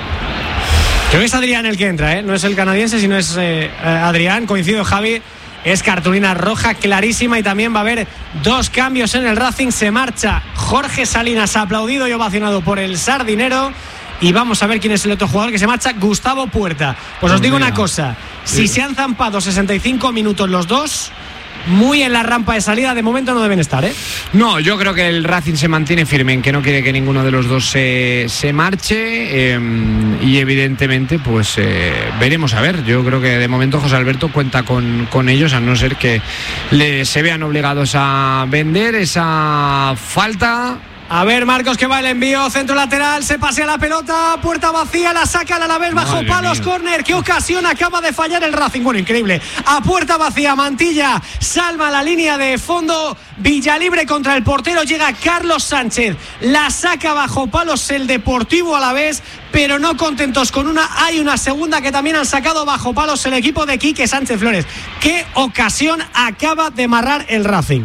Creo que es Adrián el que entra, ¿eh? No es el canadiense, sino es eh, Adrián. Coincido, Javi. Es cartulina roja clarísima y también va a haber dos cambios en el Racing. Se marcha Jorge Salinas, aplaudido y ovacionado por el sardinero. Y vamos a ver quién es el otro jugador que se marcha, Gustavo Puerta. Pues os digo una cosa, si se han zampado sesenta y cinco minutos los dos, muy en la rampa de salida, de momento no deben estar, ¿eh? No, yo creo que el Racing se mantiene firme en que no quiere que ninguno de los dos se, se marche eh, y evidentemente pues eh, veremos a ver. Yo creo que de momento José Alberto cuenta con, con ellos, a no ser que le, se vean obligados a vender esa falta A ver, Marcos, que va el envío, centro lateral, se pasea la pelota, puerta vacía, la saca el Alavés bajo Madre palos, mía. córner. ¿Qué ocasión acaba de fallar el Racing? Bueno, increíble. A puerta vacía, Mantilla salva la línea de fondo, Villalibre contra el portero, llega Carlos Sánchez, la saca bajo palos el Deportivo Alavés, pero no contentos con una, hay una segunda que también han sacado bajo palos el equipo de Quique Sánchez Flores. ¿Qué ocasión acaba de marrar el Racing?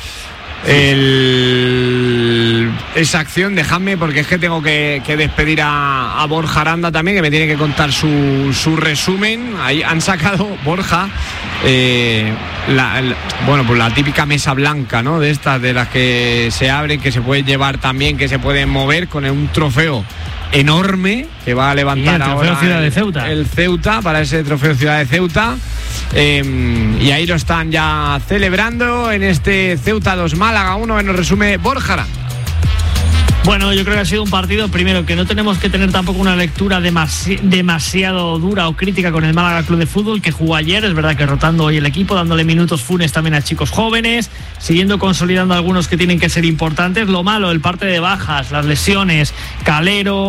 El... esa acción, dejadme porque es que tengo que, que despedir a, a Borja Aranda también, que me tiene que contar su, su resumen. Ahí han sacado Borja eh, la, la, bueno, pues la típica mesa blanca, ¿no? De estas, de las que se abren, que se puede llevar también, que se pueden mover con un trofeo enorme que va a levantar el ahora Ciudad de el, Ceuta. el Ceuta, para ese trofeo Ciudad de Ceuta. Eh, y ahí lo están ya celebrando en este Ceuta dos Málaga uno, que nos resume Borja Aranda. Bueno, yo creo que ha sido un partido, primero, que no tenemos que tener tampoco una lectura demasi- demasiado dura o crítica con el Málaga Club de Fútbol, que jugó ayer. Es verdad que rotando hoy el equipo, dándole minutos Funes también a chicos jóvenes, siguiendo consolidando algunos que tienen que ser importantes. Lo malo, el parte de bajas, las lesiones, Calero,